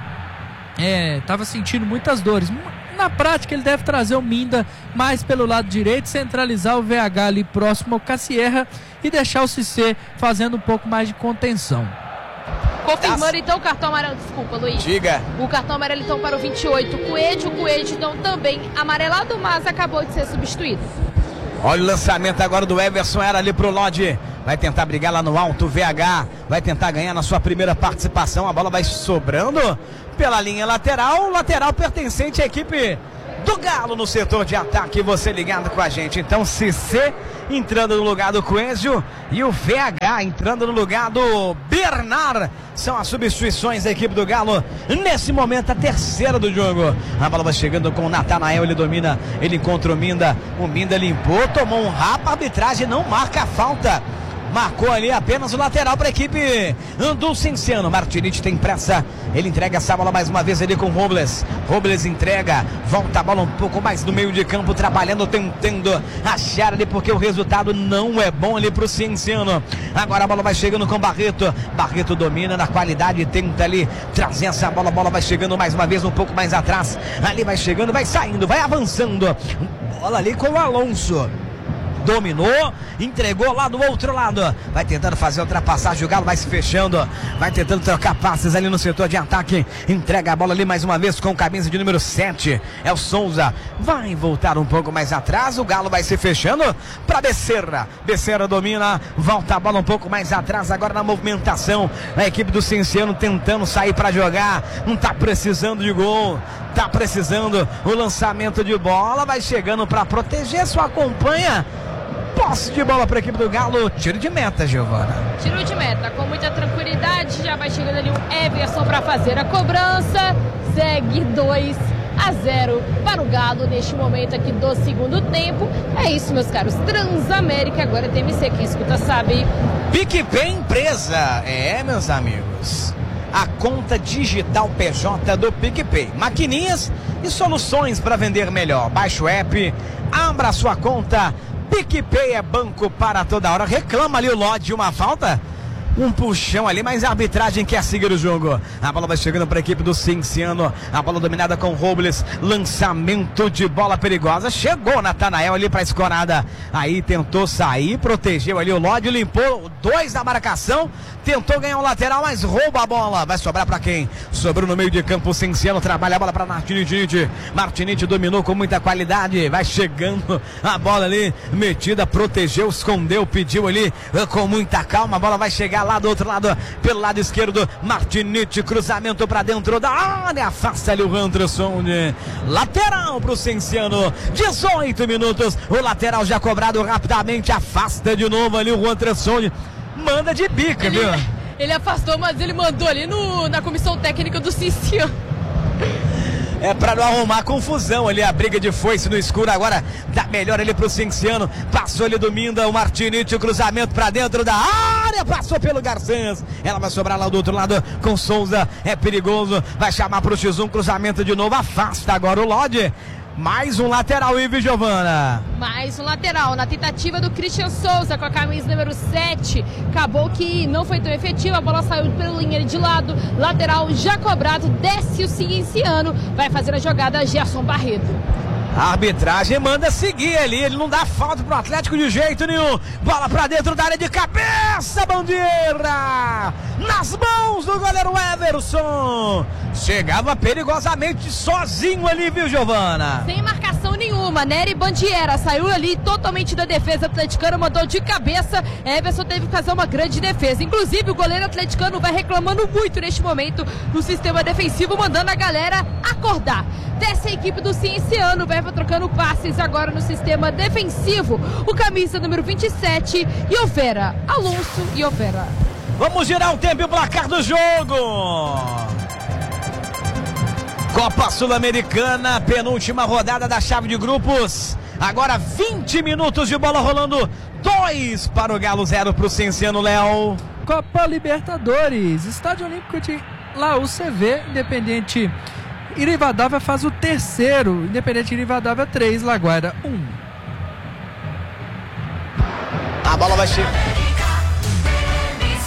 estava sentindo muitas dores. Na prática ele deve trazer o Minda mais pelo lado direito, centralizar o VH ali próximo ao Cassierra e deixar o Cissé fazendo um pouco mais de contenção. Confirmando então o cartão amarelo, desculpa, Luiz. Diga. O cartão amarelo então para o 28, o Coelho então também amarelado, mas acabou de ser substituído. Olha o lançamento agora do Everson, era ali pro Lodge. Vai tentar brigar lá no alto, o VH vai tentar ganhar na sua primeira participação. A bola vai sobrando pela linha lateral pertencente à equipe do Galo no setor de ataque. Você ligado com a gente. Então, Cissé entrando no lugar do Coelho e o VH entrando no lugar do Bernard. São as substituições da equipe do Galo. Nesse momento, a terceira do jogo. A bola vai chegando com o Natanael. Ele domina, ele encontra o Minda. O Minda limpou, tomou um rapa. A arbitragem não marca a falta. Marcou ali apenas o lateral para a equipe do Cienciano. Martinite tem pressa. Ele entrega essa bola mais uma vez ali com o Robles. Robles entrega. Volta a bola um pouco mais no meio de campo. Trabalhando, tentando achar ali porque o resultado não é bom ali para o Cienciano. Agora a bola vai chegando com Barreto. Barreto domina na qualidade. Tenta ali trazer essa bola. A bola vai chegando mais uma vez um pouco mais atrás. Ali vai chegando, vai saindo, vai avançando. Bola ali com o Alonso. Dominou, entregou lá do outro lado. Vai tentando fazer a ultrapassagem. O Galo vai se fechando. Vai tentando trocar passes ali no setor de ataque. Entrega a bola ali mais uma vez com camisa de número 7. É o Souza. Vai voltar um pouco mais atrás. O Galo vai se fechando para Becerra. Becerra domina. Volta a bola um pouco mais atrás. Agora na movimentação. A equipe do Cienciano tentando sair para jogar. Não tá precisando de gol. Tá precisando o lançamento de bola. Vai chegando para proteger. Só acompanha. Posse de bola para a equipe do Galo. Tiro de meta, Giovana. Tiro de meta com muita tranquilidade. Já vai chegando ali o Everson para fazer a cobrança. Segue 2-0 para o Galo neste momento aqui do segundo tempo. É isso, meus caros. Transamérica agora é TMC. Quem escuta sabe. PicPay Empresa. Meus amigos. A conta digital PJ do PicPay. Maquininhas e soluções para vender melhor. Baixe o app. Abra sua conta. PicPay é banco para toda hora. Reclama ali o Lodge de uma falta. Um puxão ali, mas a arbitragem quer seguir o jogo. A bola vai chegando para a equipe do Cienciano. A bola dominada com Robles. Lançamento de bola perigosa. Chegou Natanael ali para a escorada. Aí tentou sair, protegeu ali o Lodge, limpou 2 da marcação. Tentou ganhar um lateral, mas rouba a bola. Vai sobrar para quem? Sobrou no meio de campo o Cienciano. Trabalha a bola para Martinite. Martinite dominou com muita qualidade. Vai chegando a bola ali, metida, protegeu, escondeu, pediu ali com muita calma. A bola vai chegar lá do outro lado, pelo lado esquerdo. Martinite, cruzamento para dentro da área. Afasta ali o Anderson. Lateral para o Cienciano. 18 minutos. O lateral já cobrado rapidamente. Afasta de novo ali o Anderson. Manda de bica, viu? Ele afastou, mas ele mandou ali na comissão técnica do Cienciano. É pra não arrumar confusão ali, a briga de foice no escuro. Agora dá melhor ali pro Cienciano. Passou ali do Minda, o Martinite, o cruzamento pra dentro da área. Passou pelo Garçãs. Ela vai sobrar lá do outro lado com Souza. É perigoso. Vai chamar pro X1, cruzamento de novo. Afasta agora o Lodge. Mais um lateral, Ive Giovana. Mais um lateral, na tentativa do Christian Souza com a camisa número 7. Acabou que não foi tão efetiva, a bola saiu pela linha de lado. Lateral já cobrado, desce o Cienciano. Vai fazer a jogada Gerson Barreto. A arbitragem manda seguir ali, ele não dá falta pro Atlético de jeito nenhum. Bola pra dentro da área de cabeça, Bandeira! Nas mãos do goleiro Everson. Chegava perigosamente sozinho ali, viu, Giovana? Sem marcação nenhuma, Nery Bandiera saiu ali totalmente da defesa atleticana, mandou de cabeça. Everson teve que fazer uma grande defesa. Inclusive, o goleiro atleticano vai reclamando muito neste momento no sistema defensivo, mandando a galera acordar. Desce a equipe do Cienciano, vai trocando passes agora no sistema defensivo. O camisa número 27, Iovera. Alonso e Iovera. Vamos girar o tempo e o placar do jogo. Copa Sul-Americana, penúltima rodada da chave de grupos. Agora 20 minutos de bola rolando. 2 para o Galo, 0 para o Cienciano, Léo. Copa Libertadores, Estádio Olímpico de Laú CV, Independente Rivadavia faz o terceiro. Independente Rivadavia 3, Laguaira 1. A bola vai chegar.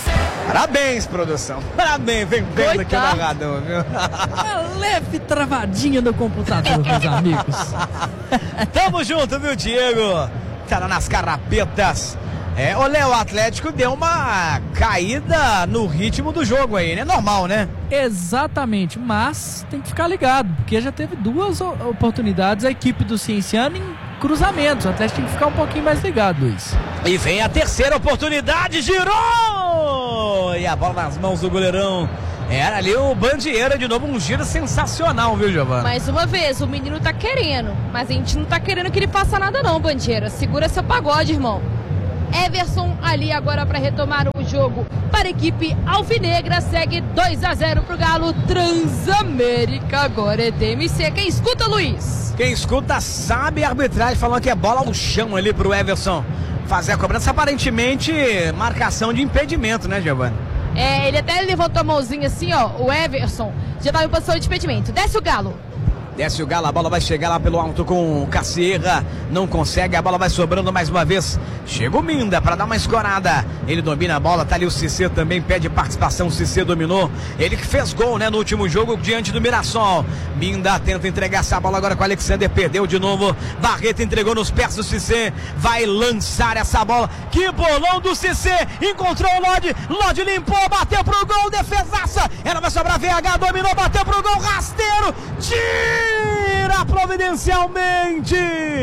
Parabéns, produção. Parabéns, vem vendo aqui o narrador, viu? Uma leve travadinha no computador, meus amigos. Tamo junto, viu, Diego? Tá lá nas carapetas. O Léo, Atlético deu uma caída no ritmo do jogo aí, né? Normal, né? Exatamente, mas tem que ficar ligado, porque já teve 2 oportunidades a equipe do Cienciano em cruzamentos. O Atlético tem que ficar um pouquinho mais ligado, Luiz. E vem a terceira oportunidade, girou! E a bola nas mãos do goleirão. Era ali o Bandieira de novo, um giro sensacional, viu, Giovana? Mais uma vez, o menino tá querendo, mas a gente não tá querendo que ele faça nada não, Bandieira. Segura seu pagode, irmão. Everson ali agora para retomar o jogo para a equipe alvinegra, segue 2-0 pro Galo. Transamérica agora é DMC. Quem escuta, Luiz? Quem escuta sabe, a arbitragem falando que é bola ao chão ali pro Everson fazer a cobrança, aparentemente marcação de impedimento, né, Giovana? Ele até levantou a mãozinha assim, ó, o Everson já estava em posição de impedimento. Desce o Galo. Desce o Galo, a bola vai chegar lá pelo alto com o Cacierra, não consegue, a bola vai sobrando mais uma vez. Chega o Minda para dar uma escorada, ele domina a bola, tá ali o Cissé também, pede participação, o Cissé dominou, ele que fez gol, né, no último jogo diante do Mirassol. Minda tenta entregar essa bola agora com o Alexander, perdeu de novo, Barreto entregou nos pés do Cissé, vai lançar essa bola, que bolão do Cissé, encontrou o Lodi limpou, bateu pro gol, defesaça, ela vai sobrar, VH dominou, bateu pro gol, rasteiro, tira providencialmente.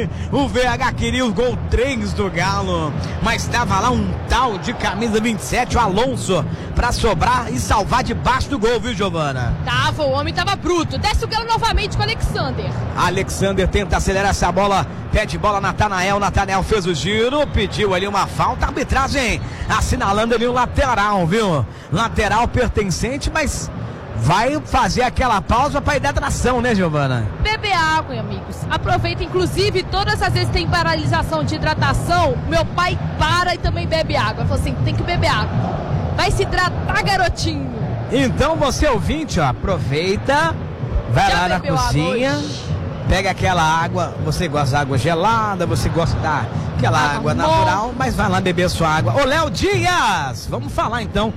O VH queria o gol 3 do Galo, mas estava lá um tal de camisa 27, o Alonso, pra sobrar e salvar debaixo do gol, viu, Giovana? Tava, o homem tava bruto. Desce o Galo novamente com o Alexander. Alexander tenta acelerar essa bola, pede bola Natanael fez o giro, pediu ali uma falta, a arbitragem assinalando ali o lateral, viu? Lateral pertencente, mas vai fazer aquela pausa para hidratação, né, Giovana? Beber água, amigos. Aproveita, inclusive, todas as vezes que tem paralisação de hidratação, meu pai para e também bebe água. Ele falou assim, tem que beber água. Vai se hidratar, garotinho. Então você ouvinte, ó, aproveita, vai lá na cozinha, pega aquela água, você gosta da água gelada, você gosta daquela água natural, mas vai lá beber sua água. Ô, Léo Dias, vamos falar então,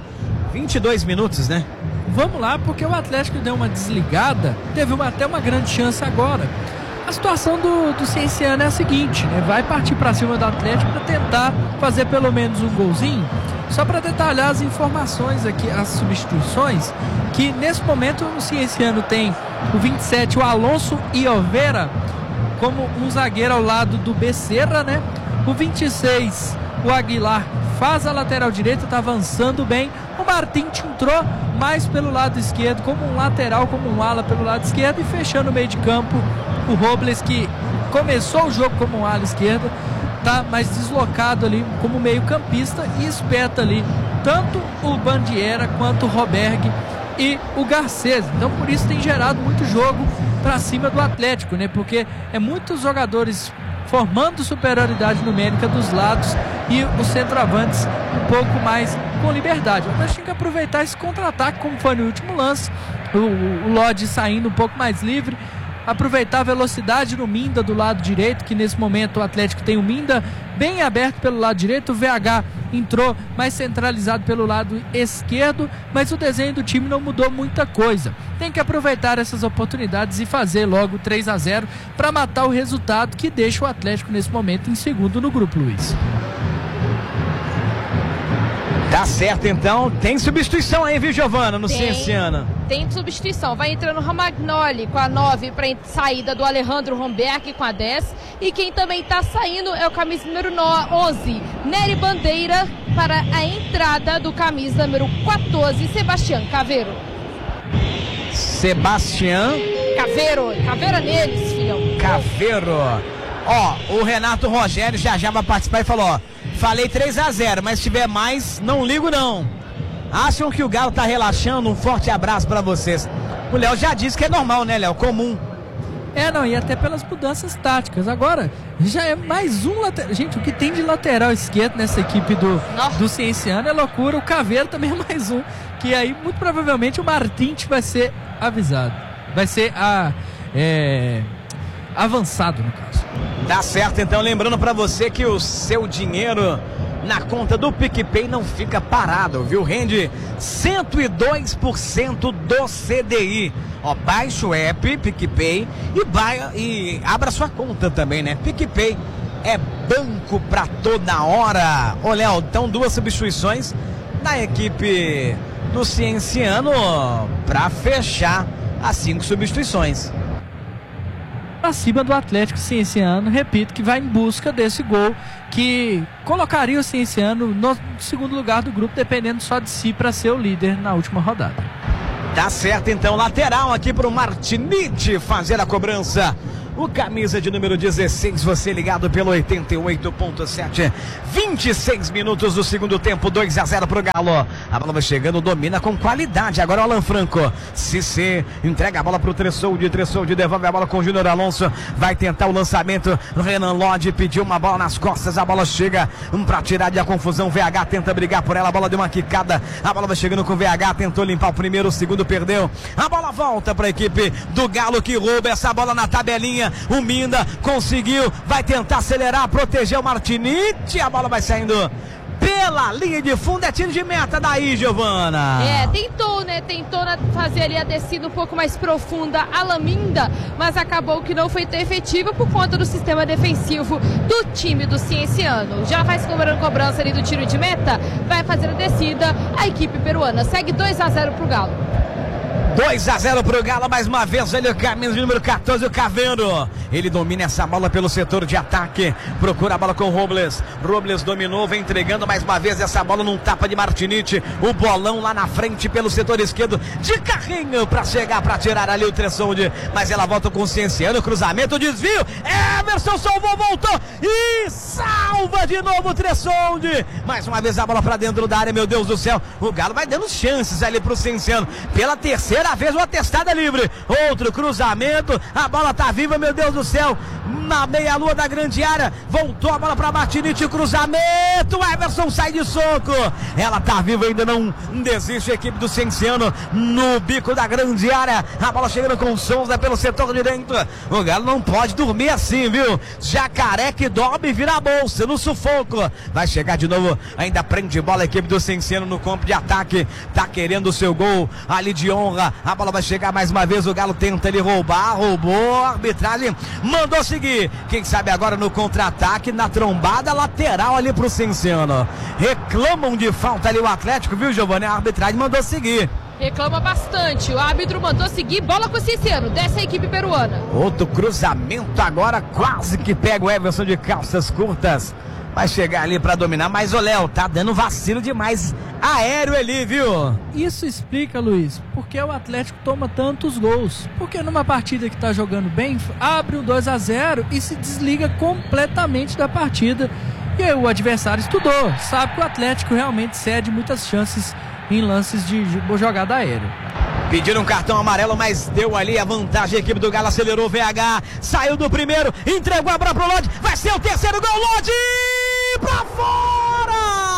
22 minutos, né? Vamos lá, porque o Atlético deu uma desligada, teve até uma grande chance agora. A situação do Cienciano é a seguinte, né? Vai partir para cima do Atlético para tentar fazer pelo menos um golzinho. Só para detalhar as informações aqui, as substituições, que nesse momento o Cienciano tem o 27, o Alonso Iovera, como um zagueiro ao lado do Becerra, né? O 26, o Aguilar, faz a lateral direita, tá avançando bem. O Martins entrou mais pelo lado esquerdo, como um lateral, como um ala pelo lado esquerdo, e fechando o meio de campo o Robles, que começou o jogo como um ala esquerda, tá mais deslocado ali como meio campista e espeta ali tanto o Bandieira quanto o Roberg e o Garcês. Então por isso tem gerado muito jogo para cima do Atlético, né? Porque é muitos jogadores formando superioridade numérica dos lados e os centroavantes um pouco mais com liberdade. O Atlético tem que aproveitar esse contra-ataque, como foi no último lance, o Lodi saindo um pouco mais livre, aproveitar a velocidade no Minda do lado direito, que nesse momento o Atlético tem o Minda bem aberto pelo lado direito, o VH entrou mais centralizado pelo lado esquerdo, mas o desenho do time não mudou muita coisa. Tem que aproveitar essas oportunidades e fazer logo 3-0 para matar o resultado que deixa o Atlético nesse momento em segundo no grupo, Luiz. Tá certo, então. Tem substituição aí, viu, Giovana, no Cienciano? Tem substituição. Vai entrando o Romagnoli com a 9 para saída do Alejandro Romberg com a 10. E quem também tá saindo é o camisa número 11, Nery Bandeira, para a entrada do camisa número 14, Sebastião Caveiro. Caveira neles, filhão. Caveiro. Ó, o Renato Rogério já vai participar e falou, ó, falei 3-0, mas se tiver mais, não ligo não. Acham que o Galo tá relaxando? Um forte abraço pra vocês. O Léo já disse que é normal, né, Léo? Comum. Não, e até pelas mudanças táticas. Agora, já é mais um lateral. Gente, o que tem de lateral esquerdo nessa equipe do Cienciano é loucura. O Caveiro também é mais um. Que aí, muito provavelmente, o Martins vai ser avisado. Vai ser avançado, no caso. Tá certo, então, lembrando pra você que o seu dinheiro na conta do PicPay não fica parado, viu? Rende 102% do CDI. Ó, baixa o app PicPay e abra sua conta também, né? PicPay é banco pra toda hora. Ô, Léo, então 2 substituições na equipe do Cienciano pra fechar as 5 substituições. Acima do Atlético Cienciano, repito, que vai em busca desse gol que colocaria o Cienciano no segundo lugar do grupo, dependendo só de si para ser o líder na última rodada. Tá certo, então, lateral aqui pro Martinite fazer a cobrança. O camisa de número 16, você ligado pelo 88.7. 26 minutos do segundo tempo, 2-0 pro Galo. A bola vai chegando, domina com qualidade. Agora o Alan Franco. Cissé entrega a bola pro Tressoldi. Tressoldi devolve a bola com o Júnior Alonso. Vai tentar o lançamento. Renan Lodge pediu uma bola nas costas. A bola chega pra tirar de a confusão. VH tenta brigar por ela. A bola deu uma quicada. A bola vai chegando com o VH. Tentou limpar o primeiro, o segundo perdeu. A bola volta pra equipe do Galo que rouba essa bola na tabelinha. O Minda conseguiu, vai tentar acelerar, proteger o Martinite. A bola vai saindo pela linha de fundo. É tiro de meta daí, Giovana. Tentou, né? Tentou fazer ali a descida um pouco mais profunda a Laminda, mas acabou que não foi tão efetiva por conta do sistema defensivo do time do Cienciano. Já vai se cobrando cobrança ali do tiro de meta, vai fazer a descida a equipe peruana. Segue 2-0 pro Galo. 2-0 pro Galo, mais uma vez ele, o camisa de número 14, o Cavendo. Ele domina essa bola pelo setor de ataque, procura a bola com o Robles. Robles dominou, vem entregando mais uma vez essa bola num tapa de Martinite. O bolão lá na frente pelo setor esquerdo, de carrinho pra chegar, pra tirar ali o Tressoldi. Mas ela volta com o Cienciano, cruzamento, desvio. Emerson salvou, voltou e salva de novo o Tressoldi. Mais uma vez a bola pra dentro da área, meu Deus do céu. O Galo vai dando chances ali pro Cienciano. Pela terceira vez uma testada livre, outro cruzamento, a bola tá viva, meu Deus do céu, na meia-lua da grande área, voltou a bola pra Martinite, cruzamento, Everson sai de soco, ela tá viva, ainda não desiste a equipe do Cienciano, no bico da grande área, a bola chegando com o Souza pelo setor direito. O Galo não pode dormir assim, viu? Jacaré que dorme e vira a bolsa, no sufoco, vai chegar de novo, ainda prende bola a equipe do Cienciano no campo de ataque, tá querendo o seu gol ali de honra. A bola vai chegar mais uma vez, o Galo tenta ele roubar, roubou, a arbitragem mandou seguir. Quem sabe agora no contra-ataque, na trombada lateral ali pro Cienciano. Reclamam de falta ali o Atlético, viu, Giovanni? A arbitragem mandou seguir. Reclama bastante, o árbitro mandou seguir, bola com o Cienciano, desce a equipe peruana. Outro cruzamento agora, quase que pega o Everson de calças curtas. Vai chegar ali pra dominar, mas o Léo tá dando vacilo demais aéreo ali, viu? Isso explica, Luiz, porque o Atlético toma tantos gols. Porque numa partida que tá jogando bem, abre um 2-0 e se desliga completamente da partida. E aí o adversário estudou, sabe que o Atlético realmente cede muitas chances em lances de jogada aérea. Pediram um cartão amarelo, mas deu ali a vantagem. A equipe do Galo acelerou o VH, saiu do primeiro, entregou a bola pro Lodge, vai ser o terceiro gol, Lodge! Pra fora!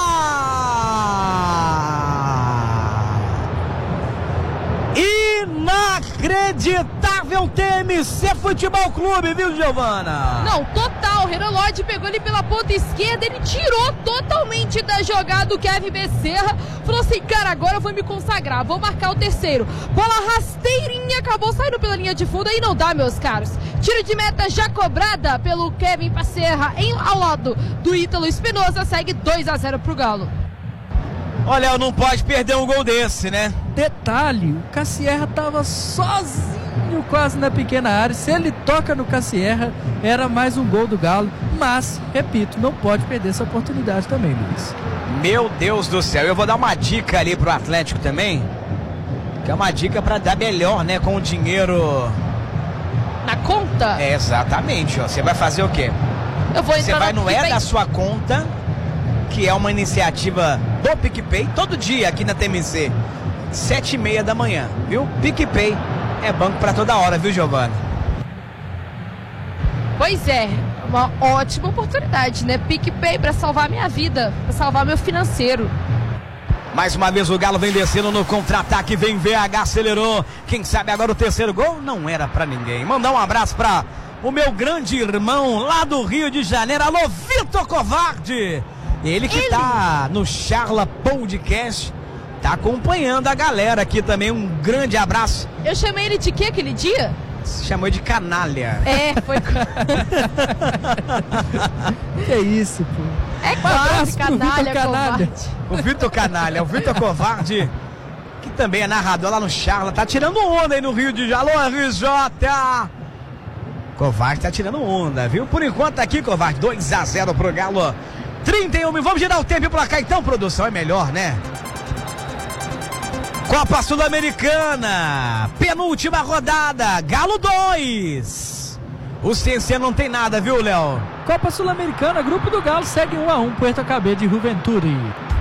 Inacreditável TMC Futebol Clube, viu, Giovana? Não, total, o Renan Lodge pegou ele pela ponta esquerda, ele tirou totalmente da jogada o Kevin Becerra, falou assim, cara, agora eu vou me consagrar, vou marcar o terceiro. Bola rasteirinha, acabou saindo pela linha de fundo, aí não dá, meus caros. Tiro de meta já cobrada pelo Kevin Becerra ao lado do Ítalo Espinosa, segue 2-0 pro Galo. Olha, não pode perder um gol desse, né? Detalhe, o Cassierra tava sozinho quase na pequena área. Se ele toca no Cassierra, era mais um gol do Galo. Mas, repito, não pode perder essa oportunidade também, Luiz. Meu Deus do céu, eu vou dar uma dica ali pro Atlético também. Que é uma dica pra dar melhor, né? Com o dinheiro... Na conta? É, exatamente, ó. Você vai fazer o quê? Eu vou entrar. Você vai no da sua conta, que é uma iniciativa do PicPay, todo dia aqui na TMC, 7h30 da manhã, viu? PicPay é banco pra toda hora, viu, Giovana? Pois é, uma ótima oportunidade, né? PicPay pra salvar minha vida, pra salvar meu financeiro. Mais uma vez o Galo vem descendo no contra-ataque, vem VH, acelerou. Quem sabe agora o terceiro gol não era pra ninguém. Mandar um abraço pra o meu grande irmão lá do Rio de Janeiro. Alô, Vitor Covarde! Ele que tá no Charla Podcast, tá acompanhando a galera aqui também. Um grande abraço. Eu chamei ele de quê aquele dia? Se chamou de canalha. É, foi. Que isso, pô. É quase canalha, covarde. O Vitor Canalha, o Vitor Covarde, que também é narrador lá no Charla, tá tirando onda aí no Rio de Janeiro. Alô, RJ! Covarde tá tirando onda, viu? Por enquanto aqui, Covarde, 2-0 pro Galo. 31 mil. Vamos girar o tempo pra cá então, produção, é melhor, né? Copa Sul-Americana, penúltima rodada, Galo 2. O CC não tem nada, viu, Léo? Copa Sul-Americana, grupo do Galo segue 1-1, Puerto Cabello de Juventude.